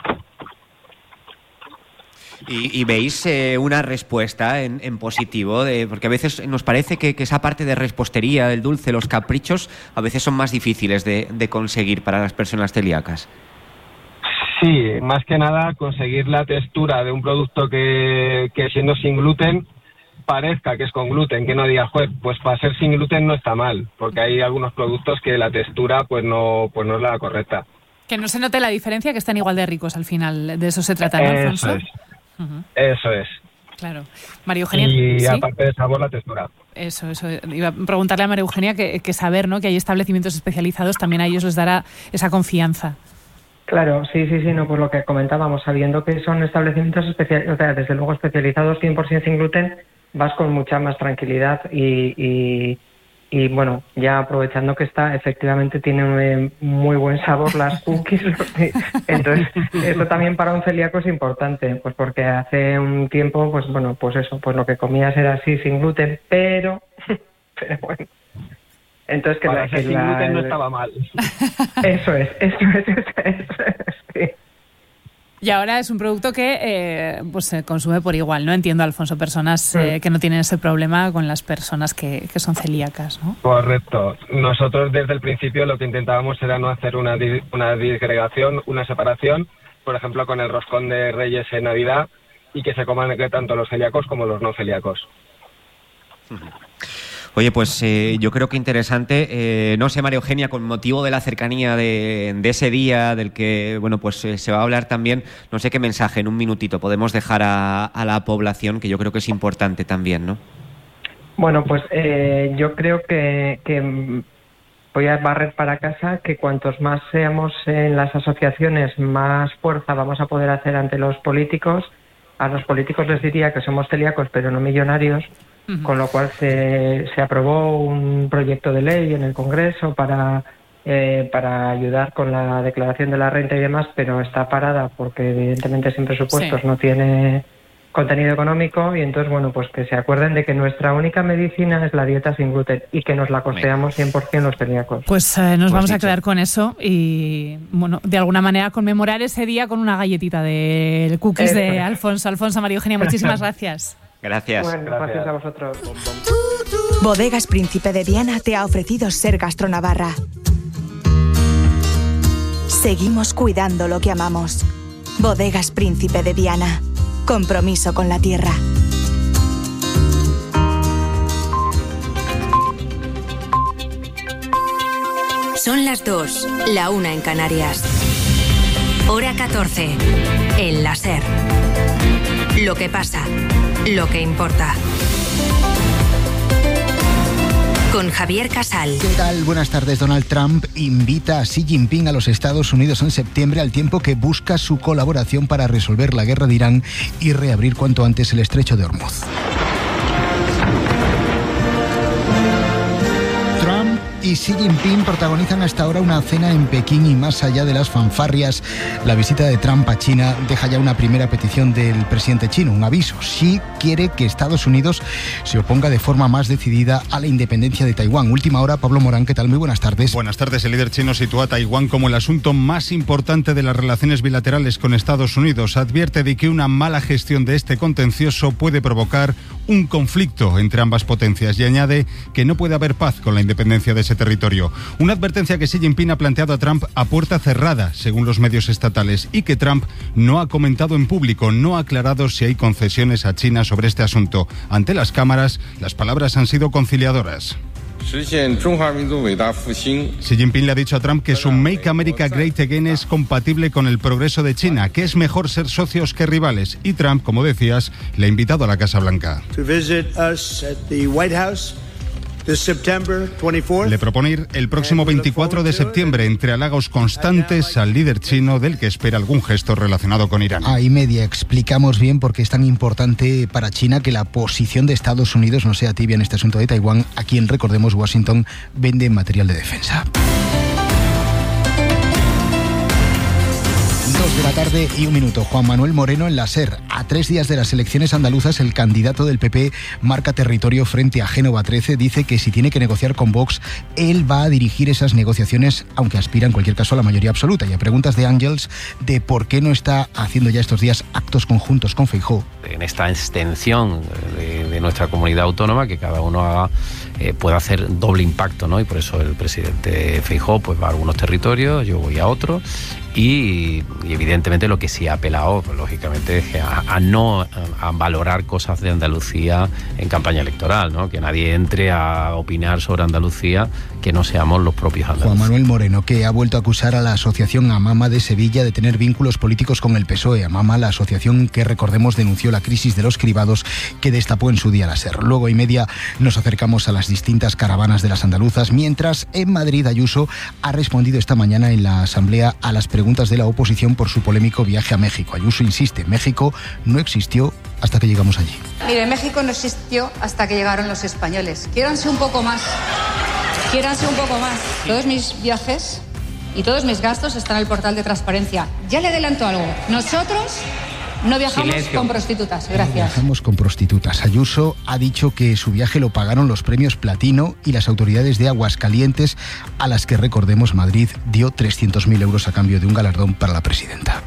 ¿Y, y veis eh, una respuesta en, en positivo? De, porque a veces nos parece que, que esa parte de repostería, el dulce, los caprichos, a veces son más difíciles de, de conseguir para las personas celíacas. Sí, más que nada conseguir la textura de un producto que, que siendo sin gluten parezca que es con gluten, que no diga, joder, pues para ser sin gluten no está mal, porque hay algunos productos que la textura pues no, pues no es la correcta. Que no se note la diferencia, que están igual de ricos al final, de eso se trata, ¿no, Alfonso? Eso es. Uh-huh. Eso es. Claro. María Eugenia. Y ¿sí? aparte de sabor, la textura. Eso, eso. Iba a preguntarle a María Eugenia que, que saber, ¿no?, que hay establecimientos especializados, también a ellos les dará esa confianza. Claro, sí, sí, sí, no, pues lo que comentábamos, sabiendo que son establecimientos especializados, o sea, desde luego especializados cien por ciento sin gluten, vas con mucha más tranquilidad y, y, y bueno, ya aprovechando que está, efectivamente tiene un muy buen sabor las cookies, entonces eso también para un celíaco es importante, pues porque hace un tiempo, pues bueno, pues eso, pues lo que comías era así sin gluten, pero, pero bueno. Entonces que, para la, que sin la, gluten no estaba mal. Eso es, eso es, eso es, eso es sí. Y ahora es un producto que eh, pues se consume por igual, ¿no? Entiendo, Alfonso, personas eh, que no tienen ese problema con las personas que, que son celíacas, ¿no? Correcto. Nosotros desde el principio lo que intentábamos era no hacer una, una disgregación, una separación, por ejemplo, con el roscón de Reyes en Navidad, y que se coman tanto los celíacos como los no celíacos. Oye, pues eh, yo creo que interesante. Eh, no sé, María Eugenia, con motivo de la cercanía de, de ese día del que, bueno, pues eh, se va a hablar también, no sé qué mensaje en un minutito podemos dejar a, a la población, que yo creo que es importante también, ¿no? Bueno, pues eh, yo creo que, que voy a barrer para casa, que cuantos más seamos en las asociaciones, más fuerza vamos a poder hacer ante los políticos. A los políticos les diría que somos celíacos, pero no millonarios, Uh-huh. Con lo cual se, se aprobó un proyecto de ley en el Congreso para, eh, para ayudar con la declaración de la renta y demás, pero está parada porque evidentemente sin presupuestos sí. no tiene contenido económico, y entonces, bueno, pues que se acuerden de que nuestra única medicina es la dieta sin gluten y que nos la costeamos cien por ciento los celíacos. Pues eh, nos pues vamos dicho. a quedar con eso y, bueno, de alguna manera conmemorar ese día con una galletita de cookies eso. de Alfonso. Alfonso, María Eugenia, muchísimas gracias. Gracias. Bueno, gracias. gracias a vosotros. Bodegas Príncipe de Viana te ha ofrecido Ser Gastronavarra. Seguimos cuidando lo que amamos. Bodegas Príncipe de Viana. Compromiso con la tierra. Son las dos, la una en Canarias. Hora catorce, en la SER. Lo que pasa, lo que importa. Con Javier Casal. ¿Qué tal? Buenas tardes. Donald Trump invita a Xi Jinping a los Estados Unidos en septiembre, al tiempo que busca su colaboración para resolver la guerra de Irán y reabrir cuanto antes el estrecho de Hormuz. Trump y Xi Jinping protagonizan hasta ahora una cena en Pekín, y más allá de las fanfarrias, la visita de Trump a China deja ya una primera petición del presidente chino, un aviso. Xi quiere que Estados Unidos se oponga de forma más decidida a la independencia de Taiwán. Última hora, Pablo Morán, ¿qué tal? Muy buenas tardes. Buenas tardes. El líder chino sitúa a Taiwán como el asunto más importante de las relaciones bilaterales con Estados Unidos. Advierte de que una mala gestión de este contencioso puede provocar un conflicto entre ambas potencias, y añade que no puede haber paz con la independencia de ese territorio. Una advertencia que Xi Jinping ha planteado a Trump a puerta cerrada, según los medios estatales, y que Trump no ha comentado en público. No ha aclarado si hay concesiones a China sobre este asunto. Ante las cámaras, las palabras han sido conciliadoras. Xi Jinping le ha dicho a Trump que su Make America Great Again es compatible con el progreso de China, que es mejor ser socios que rivales. Y Trump, como decías, le ha invitado a la Casa Blanca. Le propone ir el próximo veinticuatro de septiembre, entre halagos constantes al líder chino, del que espera algún gesto relacionado con Irán. A y media explicamos bien por qué es tan importante para China que la posición de Estados Unidos no sea tibia en este asunto de Taiwán, a quien, recordemos, Washington vende material de defensa. Dos de la tarde y un minuto. Juan Manuel Moreno en la SER. A tres días de las elecciones andaluzas, el candidato del P P marca territorio frente a Génova trece. Dice que si tiene que negociar con Vox, él va a dirigir esas negociaciones, aunque aspira en cualquier caso a la mayoría absoluta. Y a preguntas de Ángels de por qué no está haciendo ya estos días actos conjuntos con Feijóo. En esta extensión de, de nuestra comunidad autónoma, que cada uno haga, eh, pueda hacer doble impacto, ¿no? Y por eso el presidente Feijóo pues va a algunos territorios, yo voy a otros. Y, y evidentemente lo que sí ha apelado, pues, lógicamente, es a, a no a, a valorar cosas de Andalucía en campaña electoral, ¿no? Que nadie entre a opinar sobre Andalucía que no seamos los propios andaluces. Juan Manuel Moreno, que ha vuelto a acusar a la asociación Amama de Sevilla de tener vínculos políticos con el P S O E. Amama, la asociación que, recordemos, denunció la crisis de los cribados que destapó en su día la SER. Luego y media nos acercamos a las distintas caravanas de las andaluzas, mientras en Madrid Ayuso ha respondido esta mañana en la Asamblea a las preguntas de la oposición por su polémico viaje a México. Ayuso insiste, México no existió hasta que llegamos allí. Mire, México no existió hasta que llegaron los españoles. Quiéranse un poco más. Quiéranse un poco más. Todos mis viajes y todos mis gastos están en el portal de transparencia. Ya le adelanto algo. Nosotros no viajamos Silencio. con prostitutas. Gracias. No viajamos con prostitutas. Ayuso ha dicho que su viaje lo pagaron los premios Platino y las autoridades de Aguascalientes, a las que, recordemos, Madrid dio trescientos mil euros a cambio de un galardón para la presidenta.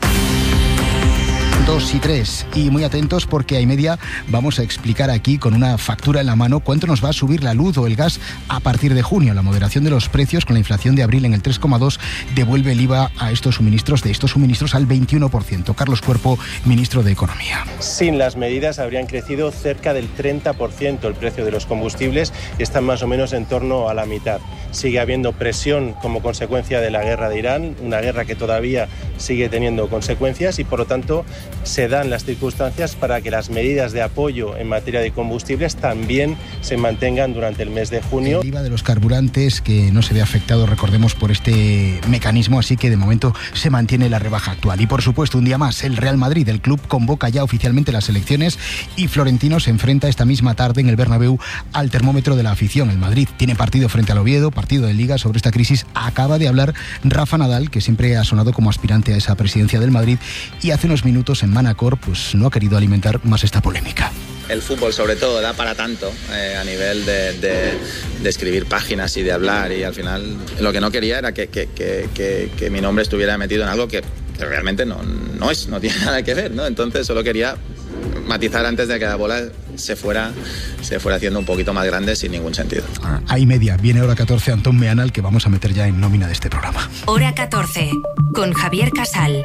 dos y tres. Y muy atentos, porque a y media vamos a explicar aquí con una factura en la mano cuánto nos va a subir la luz o el gas a partir de junio. La moderación de los precios con la inflación de abril en el tres coma dos devuelve el I V A a estos suministros, de estos suministros al veintiuno por ciento. Carlos Cuerpo, ministro de Economía. Sin las medidas habrían crecido cerca del treinta por ciento el precio de los combustibles y están más o menos en torno a la mitad. Sigue habiendo presión como consecuencia de la guerra de Irán, una guerra que todavía sigue teniendo consecuencias y por lo tanto se dan las circunstancias para que las medidas de apoyo en materia de combustibles también se mantengan durante el mes de junio. El I V A de los carburantes que no se ve afectado, recordemos, por este mecanismo, así que de momento se mantiene la rebaja actual. Y por supuesto, un día más, el Real Madrid, el club, convoca ya oficialmente las elecciones y Florentino se enfrenta esta misma tarde en el Bernabéu al termómetro de la afición. El Madrid tiene partido frente al Oviedo, partido de Liga. Sobre esta crisis acaba de hablar Rafa Nadal, que siempre ha sonado como aspirante a esa presidencia del Madrid, y hace unos minutos en Manacor pues no ha querido alimentar más esta polémica. El fútbol sobre todo da para tanto eh, a nivel de, de, de escribir páginas y de hablar, y al final lo que no quería era que, que, que, que, que mi nombre estuviera metido en algo que, que realmente no, no es, no tiene nada que ver, ¿no? Entonces solo quería matizar antes de que la bola se fuera, se fuera haciendo un poquito más grande sin ningún sentido. Ah, ahí media, viene hora catorce, Antón Meanal, que vamos a meter ya en nómina de este programa. Hora catorce, con Javier Casal.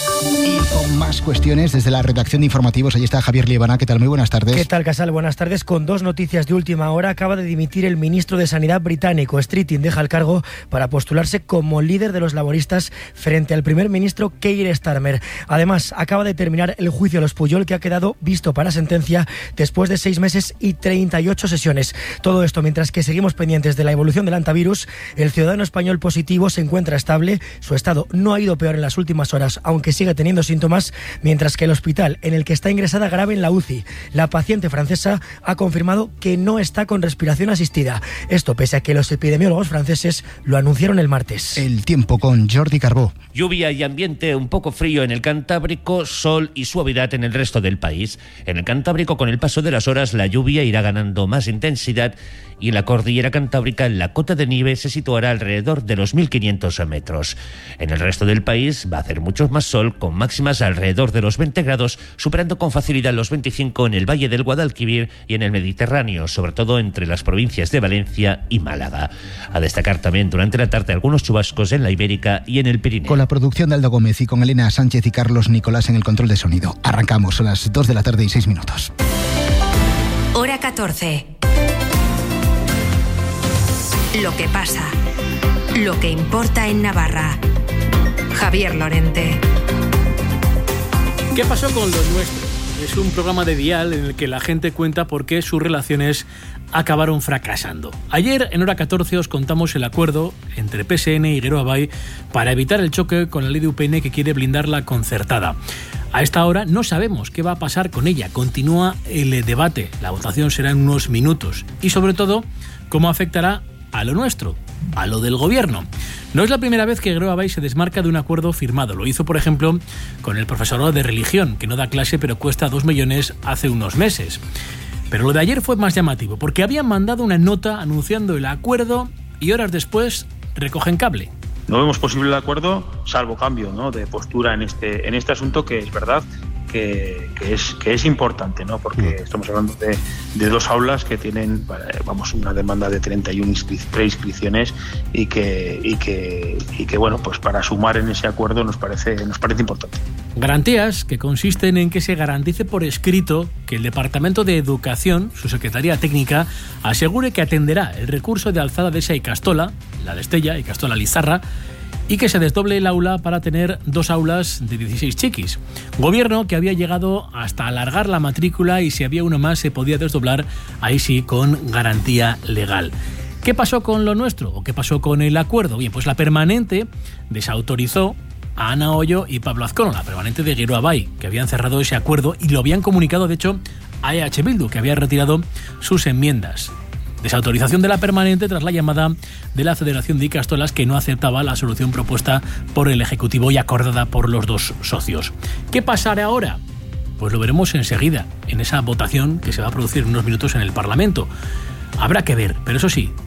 Y con más cuestiones desde la redacción de informativos, allí está Javier Liebana. ¿Qué tal? Muy buenas tardes. ¿Qué tal, Casal? Buenas tardes. Con dos noticias de última hora, acaba de dimitir el ministro de Sanidad británico. Streeting deja el cargo para postularse como líder de los laboristas frente al primer ministro Keir Starmer. Además, acaba de terminar el juicio a los Puyol, que ha quedado visto para sentencia después de seis meses y treinta y ocho sesiones. Todo esto mientras que seguimos pendientes de la evolución del antivirus. El ciudadano español positivo se encuentra estable. Su estado no ha ido peor en las últimas horas, aunque sigue teniendo síntomas, mientras que el hospital en el que está ingresada grave en la U C I, la paciente francesa, ha confirmado que no está con respiración asistida. Esto pese a que los epidemiólogos franceses lo anunciaron el martes. El tiempo con Jordi Carbó. Lluvia y ambiente un poco frío en el Cantábrico, sol y suavidad en el resto del país. En el Cantábrico, con el paso de las horas, la lluvia irá ganando más intensidad y en la cordillera cantábrica la cota de nieve se situará alrededor de los mil quinientos metros. En el resto del país va a hacer mucho más sol, con máximas alrededor de los veinte grados, superando con facilidad los veinticinco en el Valle del Guadalquivir y en el Mediterráneo, sobre todo entre las provincias de Valencia y Málaga. A destacar también durante la tarde algunos chubascos en la Ibérica y en el Pirineo. Con la producción de Aldo Gómez y con Elena Sánchez y Carlos Nicolás en el control de sonido. Arrancamos, son las dos de la tarde y seis minutos. Hora catorce. Lo que pasa, lo que importa en Navarra. Javier Lorente. ¿Qué pasó con Lo Nuestro? Es un programa de dial en el que la gente cuenta por qué sus relaciones acabaron fracasando. Ayer, en Hora catorce, os contamos el acuerdo entre P S N y Geroa Bai para evitar el choque con la ley de U P N que quiere blindar la concertada. A esta hora no sabemos qué va a pasar con ella. Continúa el debate. La votación será en unos minutos. Y sobre todo, cómo afectará a Lo Nuestro, a lo del gobierno. No es la primera vez que Geroa Bai se desmarca de un acuerdo firmado. Lo hizo, por ejemplo, con el profesorado de religión, que no da clase pero cuesta dos millones hace unos meses. Pero lo de ayer fue más llamativo, porque habían mandado una nota anunciando el acuerdo y horas después recogen cable. No vemos posible el acuerdo, salvo cambio, ¿no?, de postura en este, en este asunto, que es verdad que, que, es, que es importante, ¿no?, porque estamos hablando de, de dos aulas que tienen, vamos, una demanda de treinta y una preinscripciones y que, y, que, y que, bueno, pues para sumar en ese acuerdo nos parece, nos parece importante. Garantías que consisten en que se garantice por escrito que el Departamento de Educación, su Secretaría Técnica, asegure que atenderá el recurso de alzada de esa Icastola, la de Estella, Icastola Lizarra, y que se desdoble el aula para tener dos aulas de dieciséis chiquis. Gobierno que había llegado hasta alargar la matrícula y si había uno más se podía desdoblar, ahí sí, con garantía legal. ¿Qué pasó con Lo Nuestro? ¿O qué pasó con el acuerdo? Bien, pues la permanente desautorizó a Ana Ollo y Pablo Azcona, la permanente de Geroa Bai, que habían cerrado ese acuerdo y lo habían comunicado, de hecho, a E H Bildu, que había retirado sus enmiendas. Desautorización de la permanente tras la llamada de la Federación de Icastolas, que no aceptaba la solución propuesta por el Ejecutivo y acordada por los dos socios. ¿Qué pasará ahora? Pues lo veremos enseguida, en esa votación que se va a producir en unos minutos en el Parlamento. Habrá que ver, pero eso sí,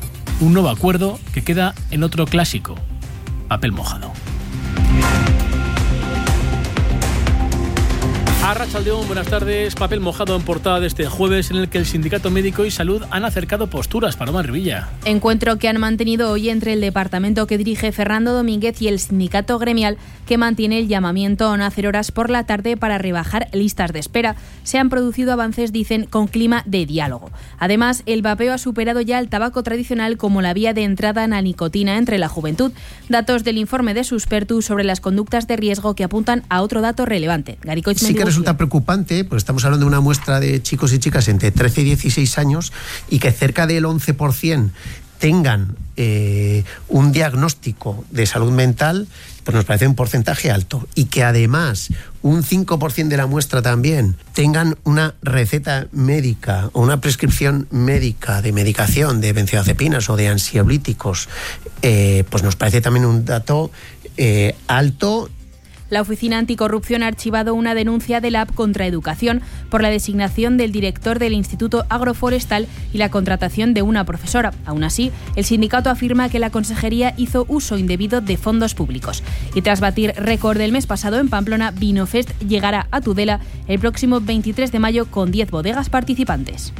un nuevo acuerdo que queda en otro clásico, papel mojado. Arratsaldeón, buenas tardes. Papel mojado en portada de este jueves en el que el Sindicato Médico y Salud han acercado posturas. Paloma Revilla. Encuentro que han mantenido hoy entre el departamento que dirige Fernando Domínguez y el sindicato gremial, que mantiene el llamamiento a no hacer horas por la tarde para rebajar listas de espera. Se han producido avances, dicen, con clima de diálogo. Además, el vapeo ha superado ya el tabaco tradicional como la vía de entrada en la nicotina entre la juventud. Datos del informe de Suspertu sobre las conductas de riesgo que apuntan a otro dato relevante. Garicoitz Sí que resulta preocupante, porque estamos hablando de una muestra de chicos y chicas entre trece y dieciséis años y que cerca del once por ciento tengan eh, un diagnóstico de salud mental, pues nos parece un porcentaje alto. Y que además un cinco por ciento de la muestra también tengan una receta médica o una prescripción médica de medicación de benzodiazepinas o de ansiolíticos, eh, pues nos parece también un dato eh, alto. La Oficina Anticorrupción ha archivado una denuncia del A P contra Educación por la designación del director del Instituto Agroforestal y la contratación de una profesora. Aún así, el sindicato afirma que la consejería hizo uso indebido de fondos públicos. Y tras batir récord del mes pasado en Pamplona, Vinofest llegará a Tudela el próximo veintitrés de mayo con diez bodegas participantes.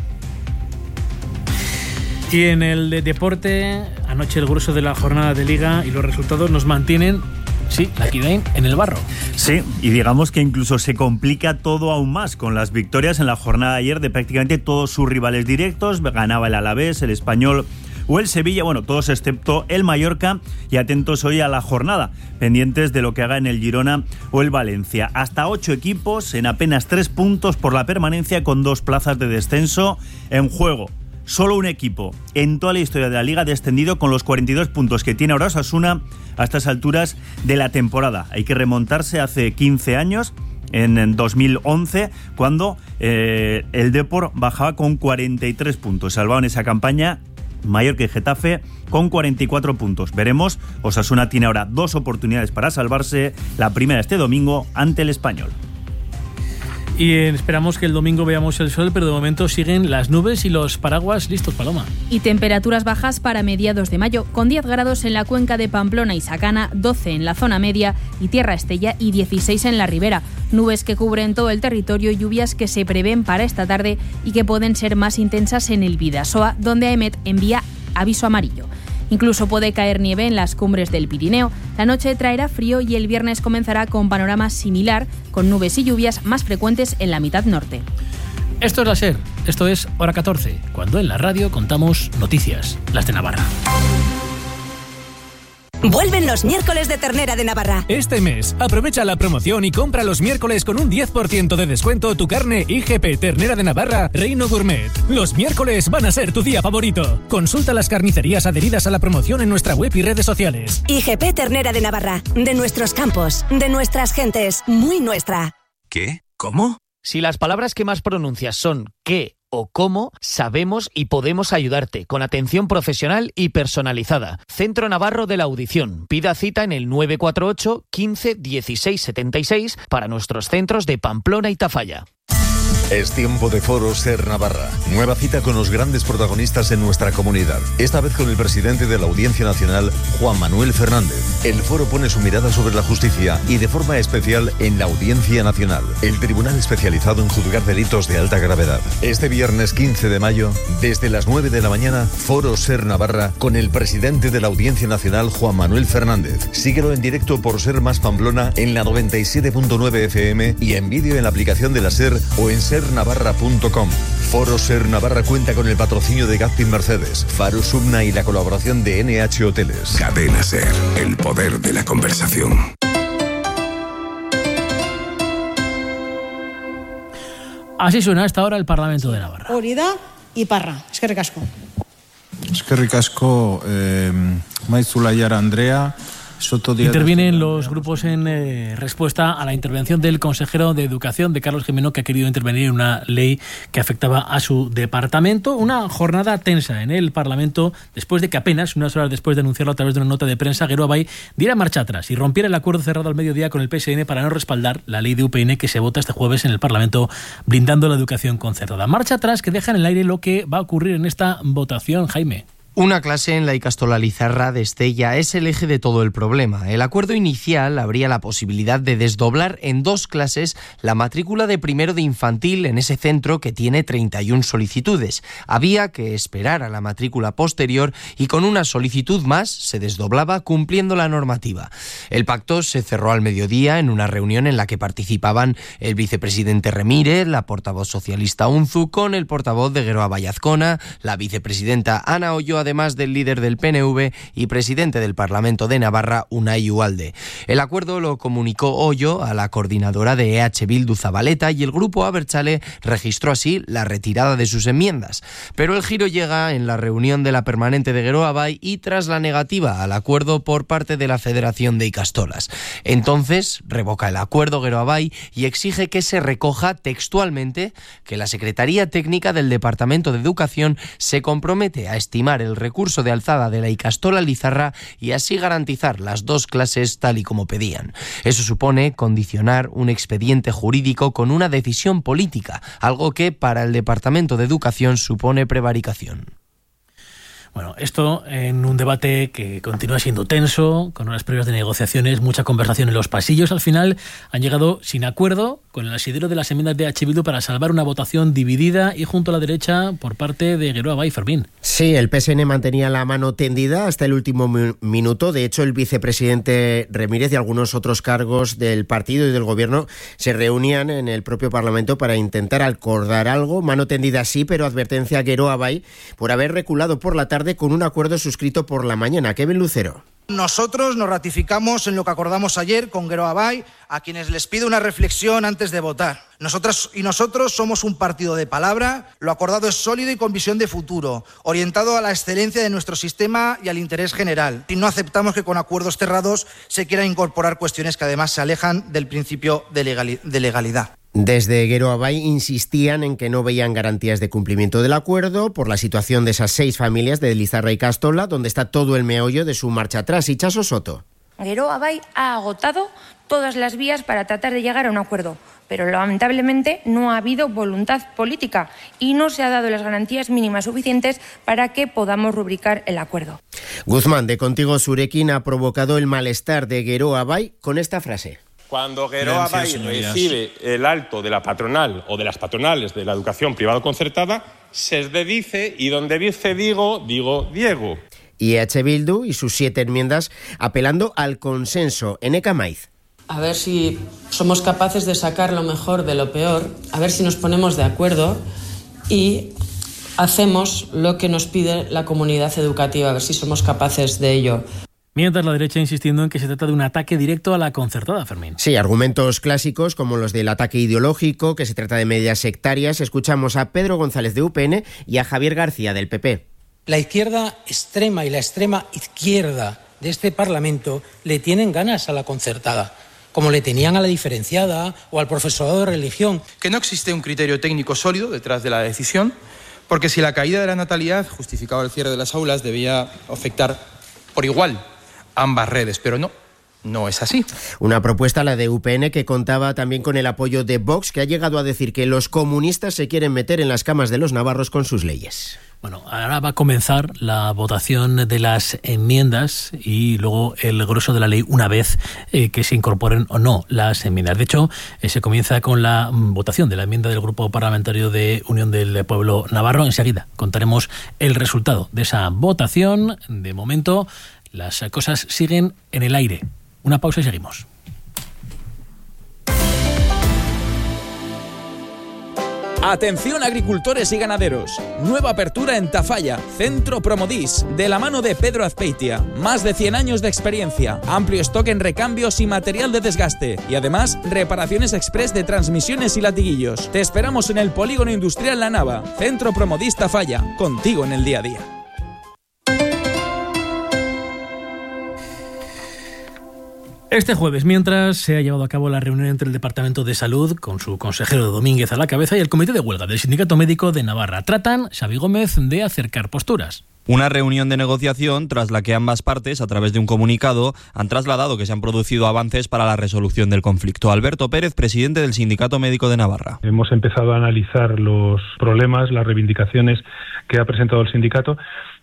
Y en el de deporte, anoche el grueso de la jornada de Liga y los resultados nos mantienen. Sí, la Kidain en el barro. Sí, y digamos que incluso se complica todo aún más con las victorias en la jornada de ayer de prácticamente todos sus rivales directos. Ganaba el Alavés, el Español o el Sevilla, bueno, todos excepto el Mallorca. Y atentos hoy a la jornada, pendientes de lo que haga en el Girona o el Valencia. Hasta ocho equipos en apenas tres puntos por la permanencia, con dos plazas de descenso en juego. Solo un equipo en toda la historia de la Liga ha descendido con los cuarenta y dos puntos que tiene ahora Osasuna a estas alturas de la temporada. Hay que remontarse hace quince años, en dos mil once, cuando eh, el Depor bajaba con cuarenta y tres puntos. Salvado en esa campaña Mallorca y Getafe con cuarenta y cuatro puntos. Veremos, Osasuna tiene ahora dos oportunidades para salvarse. La primera este domingo ante el Español. Y esperamos que el domingo veamos el sol, pero de momento siguen las nubes y los paraguas listos, Paloma. Y temperaturas bajas para mediados de mayo, con diez grados en la cuenca de Pamplona y Sacana, doce en la zona media y Tierra Estella y dieciséis en la ribera. Nubes que cubren todo el territorio y lluvias que se prevén para esta tarde y que pueden ser más intensas en el Bidasoa, donde AEMET envía aviso amarillo. Incluso puede caer nieve en las cumbres del Pirineo. La noche traerá frío y el viernes comenzará con panorama similar, con nubes y lluvias más frecuentes en la mitad norte. Esto es la SER, esto es Hora catorce, cuando en la radio contamos noticias, las de Navarra. Vuelven los miércoles de ternera de Navarra. Este mes, aprovecha la promoción y compra los miércoles con un diez por ciento de descuento tu carne I G P Ternera de Navarra Reino Gourmet. Los miércoles van a ser tu día favorito. Consulta las carnicerías adheridas a la promoción en nuestra web y redes sociales. I G P Ternera de Navarra. De nuestros campos, de nuestras gentes, muy nuestra. ¿Qué? ¿Cómo? Si las palabras que más pronuncias son qué o cómo, sabemos y podemos ayudarte con atención profesional y personalizada. Centro Navarro de la Audición. Pida cita en el nueve cuatro ocho, quince, dieciséis, setenta y seis para nuestros centros de Pamplona y Tafalla. Es tiempo de Foro Ser Navarra. Nueva cita con los grandes protagonistas en nuestra comunidad. Esta vez con el presidente de la Audiencia Nacional, Juan Manuel Fernández. El foro pone su mirada sobre la justicia y de forma especial en la Audiencia Nacional, el tribunal especializado en juzgar delitos de alta gravedad. Este viernes quince de mayo, desde las nueve de la mañana, Foro Ser Navarra con el presidente de la Audiencia Nacional, Juan Manuel Fernández. Síguelo en directo por Ser Más Pamplona en la noventa y siete punto nueve F M y en vídeo en la aplicación de la SER o en ser navarra punto com. Foro Ser Navarra cuenta con el patrocinio de Gazpin Mercedes, Faro Subna y la colaboración de N H Hoteles. Cadena SER, el poder de la conversación. Así suena a esta hora el Parlamento de Navarra. Orida y Parra. Eskerrik asko. Eskerrik asko, eh, Maizula Yara Andrea. Intervienen los grupos en eh, respuesta a la intervención del consejero de Educación, de Carlos Gimeno, que ha querido intervenir en una ley que afectaba a su departamento. Una jornada tensa en el Parlamento, después de que apenas unas horas después de anunciarlo a través de una nota de prensa, Gero Abay diera marcha atrás y rompiera el acuerdo cerrado al mediodía con el P S N para no respaldar la ley de U P N que se vota este jueves en el Parlamento, blindando la educación concertada. Marcha atrás que deja en el aire lo que va a ocurrir en esta votación, Jaime. Una clase en la ikastola Lizarra de Estella es el eje de todo el problema. El acuerdo inicial abría la posibilidad de desdoblar en dos clases la matrícula de primero de infantil en ese centro que tiene treinta y una solicitudes. Había que esperar a la matrícula posterior y con una solicitud más se desdoblaba cumpliendo la normativa. El pacto se cerró al mediodía en una reunión en la que participaban el vicepresidente Remírez, la portavoz socialista Unzu, con el portavoz de Geroa Bai Azkona, la vicepresidenta Ana Ollo, además del líder del P N V y presidente del Parlamento de Navarra, Unai Ugalde. El acuerdo lo comunicó Ollo a la coordinadora de E H Bildu Zabaleta y el grupo abertzale registró así la retirada de sus enmiendas. Pero el giro llega en la reunión de la permanente de Geroa Bai y tras la negativa al acuerdo por parte de la Federación de Ikastolas. Entonces revoca el acuerdo Geroa Bai y exige que se recoja textualmente que la Secretaría Técnica del Departamento de Educación se compromete a estimar el recurso de alzada de la ikastola Lizarra y así garantizar las dos clases tal y como pedían. Eso supone condicionar un expediente jurídico con una decisión política, algo que para el Departamento de Educación supone prevaricación. Bueno, esto en un debate que continúa siendo tenso, con horas previas de negociaciones, mucha conversación en los pasillos. Al final han llegado sin acuerdo con el asidero de las enmiendas de H. Bildu para salvar una votación dividida y junto a la derecha por parte de Geroa Bai, Fermín. Sí, el P S N mantenía la mano tendida hasta el último mi- minuto. De hecho, el vicepresidente Remírez y algunos otros cargos del partido y del gobierno se reunían en el propio Parlamento para intentar acordar algo. Mano tendida sí, pero advertencia a Geroa Bai por haber reculado por la tarde con un acuerdo suscrito por la mañana. Kevin Lucero. Nosotros nos ratificamos en lo que acordamos ayer con Geroa Bai, a quienes les pido una reflexión antes de votar. Nosotras y nosotros somos un partido de palabra, lo acordado es sólido y con visión de futuro, orientado a la excelencia de nuestro sistema y al interés general. Y no aceptamos que con acuerdos cerrados se quieran incorporar cuestiones que además se alejan del principio de, legali- de legalidad. Desde Geroa Bai insistían en que no veían garantías de cumplimiento del acuerdo por la situación de esas seis familias de Lizarra y Ikastola, donde está todo el meollo de su marcha atrás. Y Chaso Soto. Geroa Bai ha agotado todas las vías para tratar de llegar a un acuerdo, pero lamentablemente no ha habido voluntad política y no se ha dado las garantías mínimas suficientes para que podamos rubricar el acuerdo. Guzmán, de Contigo Surekin, ha provocado el malestar de Geroa Bai con esta frase. Cuando Geroa Bai recibe el alto de la patronal o de las patronales de la educación privada concertada, se dice, y donde dice digo, digo Diego. Y E H Bildu y sus siete enmiendas apelando al consenso. Eneka Maiz. A ver si somos capaces de sacar lo mejor de lo peor, a ver si nos ponemos de acuerdo y hacemos lo que nos pide la comunidad educativa, a ver si somos capaces de ello. Mientras la derecha insistiendo en que se trata de un ataque directo a la concertada, Fermín. Sí, argumentos clásicos como los del ataque ideológico, que se trata de medidas sectarias. Escuchamos a Pedro González de U P N y a Javier García del P P. La izquierda extrema y la extrema izquierda de este Parlamento le tienen ganas a la concertada, como le tenían a la diferenciada o al profesorado de religión. Que no existe un criterio técnico sólido detrás de la decisión, porque si la caída de la natalidad justificaba el cierre de las aulas, debía afectar por igual ambas redes, pero no, no es así. Una propuesta, la de U P N, que contaba también con el apoyo de Vox, que ha llegado a decir que los comunistas se quieren meter en las camas de los navarros con sus leyes. Bueno, ahora va a comenzar la votación de las enmiendas y luego el grueso de la ley una vez eh, que se incorporen o no las enmiendas. De hecho, eh, se comienza con la mm, votación de la enmienda del Grupo Parlamentario de Unión del Pueblo Navarro. Enseguida contaremos el resultado de esa votación. De momento, las cosas siguen en el aire. Una pausa y seguimos. Atención agricultores y ganaderos. Nueva apertura en Tafalla, Centro Promodis, de la mano de Pedro Azpeitia. Más de cien años de experiencia, amplio stock en recambios y material de desgaste. Y además, reparaciones express de transmisiones y latiguillos. Te esperamos en el Polígono Industrial La Nava. Centro Promodis Tafalla, contigo en el día a día. Este jueves, mientras se ha llevado a cabo la reunión entre el Departamento de Salud, con su consejero Domínguez a la cabeza, y el Comité de Huelga del Sindicato Médico de Navarra, tratan, Xavi Gómez, de acercar posturas. Una reunión de negociación tras la que ambas partes, a través de un comunicado, han trasladado que se han producido avances para la resolución del conflicto. Alberto Pérez, presidente del Sindicato Médico de Navarra. Hemos empezado a analizar los problemas, las reivindicaciones que ha presentado el sindicato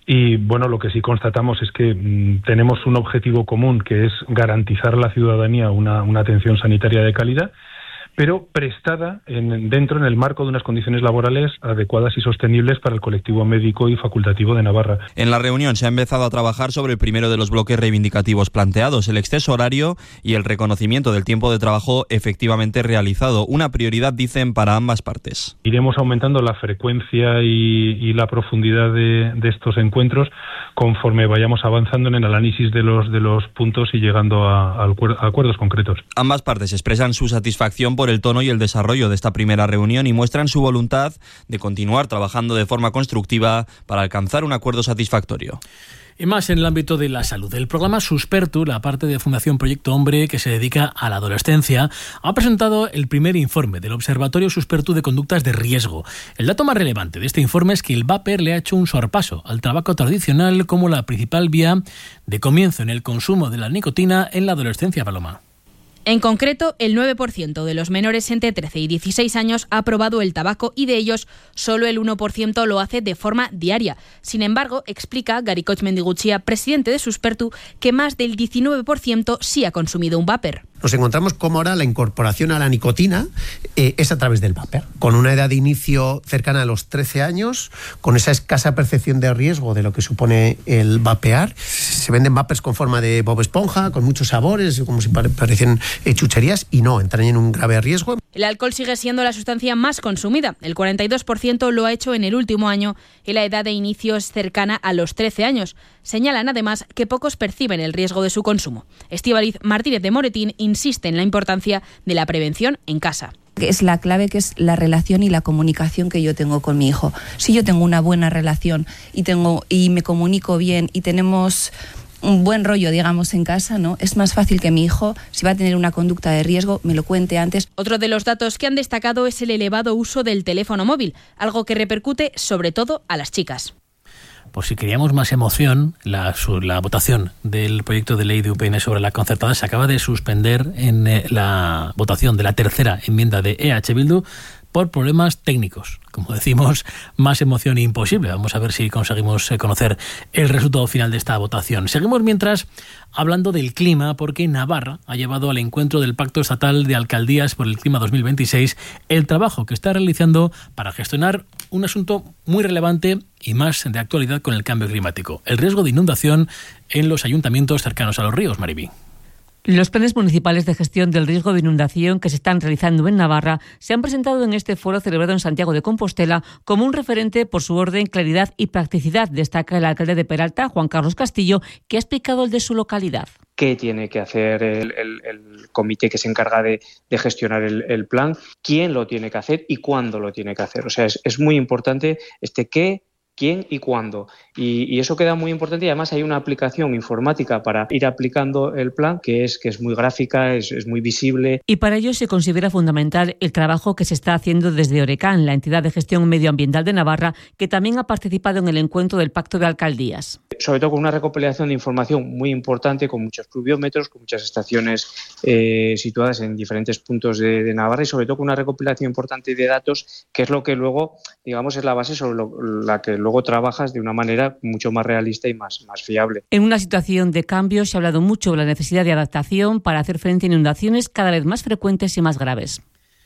Y bueno, lo que sí constatamos es que mmm, tenemos un objetivo común, que es garantizar a la ciudadanía una, una atención sanitaria de calidad, pero prestada en, dentro en el marco de unas condiciones laborales adecuadas y sostenibles para el colectivo médico y facultativo de Navarra. En la reunión se ha empezado a trabajar sobre el primero de los bloques reivindicativos planteados, el exceso horario y el reconocimiento del tiempo de trabajo efectivamente realizado, una prioridad, dicen, para ambas partes. Iremos aumentando la frecuencia y, y la profundidad de, de estos encuentros conforme vayamos avanzando en el análisis de los, de los puntos y llegando a, a acuerdos concretos. Ambas partes expresan su satisfacción por el tono y el desarrollo de esta primera reunión y muestran su voluntad de continuar trabajando de forma constructiva para alcanzar un acuerdo satisfactorio. Y más en el ámbito de la salud. El programa Suspertu, la parte de Fundación Proyecto Hombre que se dedica a la adolescencia, ha presentado el primer informe del Observatorio Suspertu de Conductas de Riesgo. El dato más relevante de este informe es que el vapor le ha hecho un sorpaso al tabaco tradicional como la principal vía de comienzo en el consumo de la nicotina en la adolescencia, Paloma. En concreto, el nueve por ciento de los menores entre trece y dieciséis años ha probado el tabaco y de ellos solo el uno por ciento lo hace de forma diaria. Sin embargo, explica Garikoch Mendiguchia, presidente de Suspertu, que más del diecinueve por ciento sí ha consumido un vapor. Nos encontramos como ahora la incorporación a la nicotina eh, es a través del vapor. Con una edad de inicio cercana a los trece años, con esa escasa percepción de riesgo de lo que supone el vapear, se venden vapers con forma de Bob Esponja, con muchos sabores, como si parecen eh, chucherías, y no, entran en un grave riesgo. El alcohol sigue siendo la sustancia más consumida. El cuarenta y dos por ciento lo ha hecho en el último año y la edad de inicio es cercana a los trece años. Señalan además que pocos perciben el riesgo de su consumo. Estíbaliz Martínez de Moretín insiste en la importancia de la prevención en casa. Es la clave, que es la relación y la comunicación que yo tengo con mi hijo. Si yo tengo una buena relación y tengo y me comunico bien y tenemos un buen rollo, digamos, en casa, ¿no? Es más fácil que mi hijo, si va a tener una conducta de riesgo, me lo cuente antes. Otro de los datos que han destacado es el elevado uso del teléfono móvil, algo que repercute sobre todo a las chicas. Por si queríamos más emoción, la, su, la votación del proyecto de ley de U P N sobre la concertada se acaba de suspender en eh, la votación de la tercera enmienda de E H Bildu por problemas técnicos. Como decimos, más emoción imposible. Vamos a ver si conseguimos conocer el resultado final de esta votación. Seguimos mientras hablando del clima, porque Navarra ha llevado al encuentro del Pacto Estatal de Alcaldías por el Clima dos mil veintiséis el trabajo que está realizando para gestionar un asunto muy relevante y más de actualidad con el cambio climático: el riesgo de inundación en los ayuntamientos cercanos a los ríos. Mariví. Los planes municipales de gestión del riesgo de inundación que se están realizando en Navarra se han presentado en este foro celebrado en Santiago de Compostela como un referente por su orden, claridad y practicidad, destaca el alcalde de Peralta, Juan Carlos Castillo, que ha explicado el de su localidad. ¿Qué tiene que hacer el, el, el comité que se encarga de, de gestionar el, el plan? ¿Quién lo tiene que hacer y cuándo lo tiene que hacer? O sea, es, es muy importante este qué, quién y cuándo. Y, y eso queda muy importante, y además hay una aplicación informática para ir aplicando el plan que es, que es muy gráfica, es, es muy visible. Y para ello se considera fundamental el trabajo que se está haciendo desde Orecan, la entidad de gestión medioambiental de Navarra, que también ha participado en el encuentro del Pacto de Alcaldías. Sobre todo con una recopilación de información muy importante, con muchos pluviómetros, con muchas estaciones eh, situadas en diferentes puntos de, de Navarra, y sobre todo con una recopilación importante de datos, que es lo que luego, digamos, es la base sobre lo, la que luego trabajas de una manera mucho más realista y más, más fiable. En una situación de cambio se ha hablado mucho de la necesidad de adaptación para hacer frente a inundaciones cada vez más frecuentes y más graves.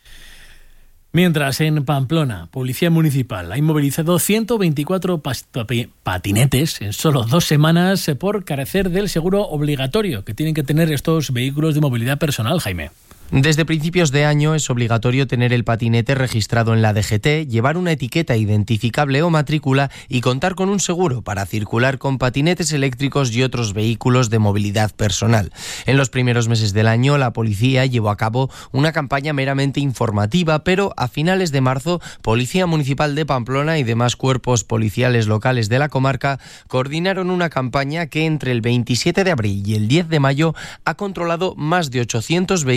Mientras, en Pamplona, Policía Municipal ha inmovilizado ciento veinticuatro patinetes en solo dos semanas por carecer del seguro obligatorio que tienen que tener estos vehículos de movilidad personal, Jaime. Desde principios de año es obligatorio tener el patinete registrado en la D G T, llevar una etiqueta identificable o matrícula y contar con un seguro para circular con patinetes eléctricos y otros vehículos de movilidad personal. En los primeros meses del año, la policía llevó a cabo una campaña meramente informativa, pero a finales de marzo, Policía Municipal de Pamplona y demás cuerpos policiales locales de la comarca coordinaron una campaña que entre el veintisiete de abril y el diez de mayo ha controlado más de ochocientos vehículos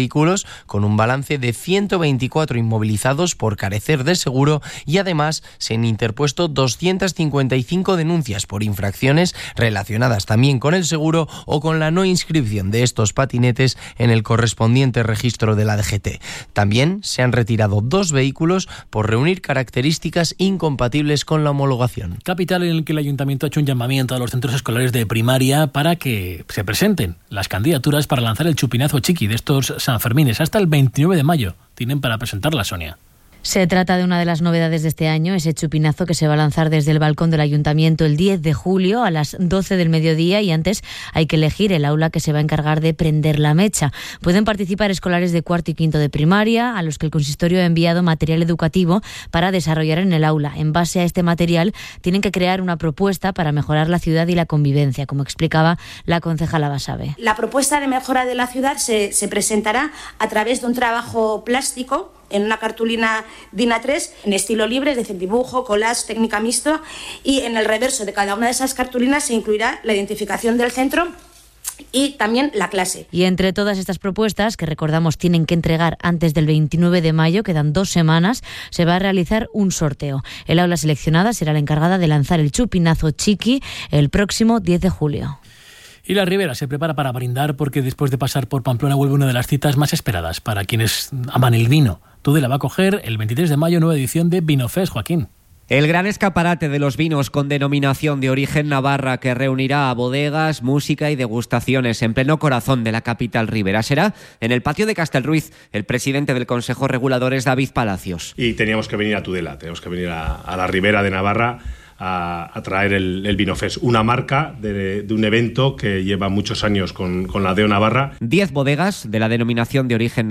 vehículos, con un balance de ciento veinticuatro inmovilizados por carecer de seguro, y además se han interpuesto doscientas cincuenta y cinco denuncias por infracciones relacionadas también con el seguro o con la no inscripción de estos patinetes en el correspondiente registro de la D G T. También se han retirado dos vehículos por reunir características incompatibles con la homologación. Capital en el que el Ayuntamiento ha hecho un llamamiento a los centros escolares de primaria para que se presenten las candidaturas para lanzar el chupinazo chiqui de estos Sanfermines. Hasta el veintinueve de mayo tienen para presentarla, Sonia. Se trata de una de las novedades de este año, ese chupinazo que se va a lanzar desde el balcón del Ayuntamiento el diez de julio a las doce del mediodía, y antes hay que elegir el aula que se va a encargar de prender la mecha. Pueden participar escolares de cuarto y quinto de primaria, a los que el consistorio ha enviado material educativo para desarrollar en el aula. En base a este material tienen que crear una propuesta para mejorar la ciudad y la convivencia, como explicaba la concejala Basabe. La propuesta de mejora de la ciudad se, se presentará a través de un trabajo plástico en una cartulina DIN A tres en estilo libre, es decir, dibujo, collage, técnica mixta, y en el reverso de cada una de esas cartulinas se incluirá la identificación del centro y también la clase. Y entre todas estas propuestas, que recordamos tienen que entregar antes del veintinueve de mayo, quedan dos semanas, se va a realizar un sorteo. El aula seleccionada será la encargada de lanzar el chupinazo chiqui el próximo diez de julio. Y la Ribera se prepara para brindar porque después de pasar por Pamplona vuelve una de las citas más esperadas para quienes aman el vino. Tudela va a coger el veintitrés de mayo nueva edición de Vinofest, Joaquín. El gran escaparate de los vinos con denominación de origen navarra, que reunirá a bodegas, música y degustaciones en pleno corazón de la capital ribera. Será en el patio de Castelruiz. El presidente del Consejo Regulador es David Palacios. Y teníamos que venir a Tudela, teníamos que venir a, a la Ribera de Navarra a, a traer el, el Vinofest, una marca de, de un evento que lleva muchos años con, con la D E O Navarra. Diez bodegas de la denominación de origen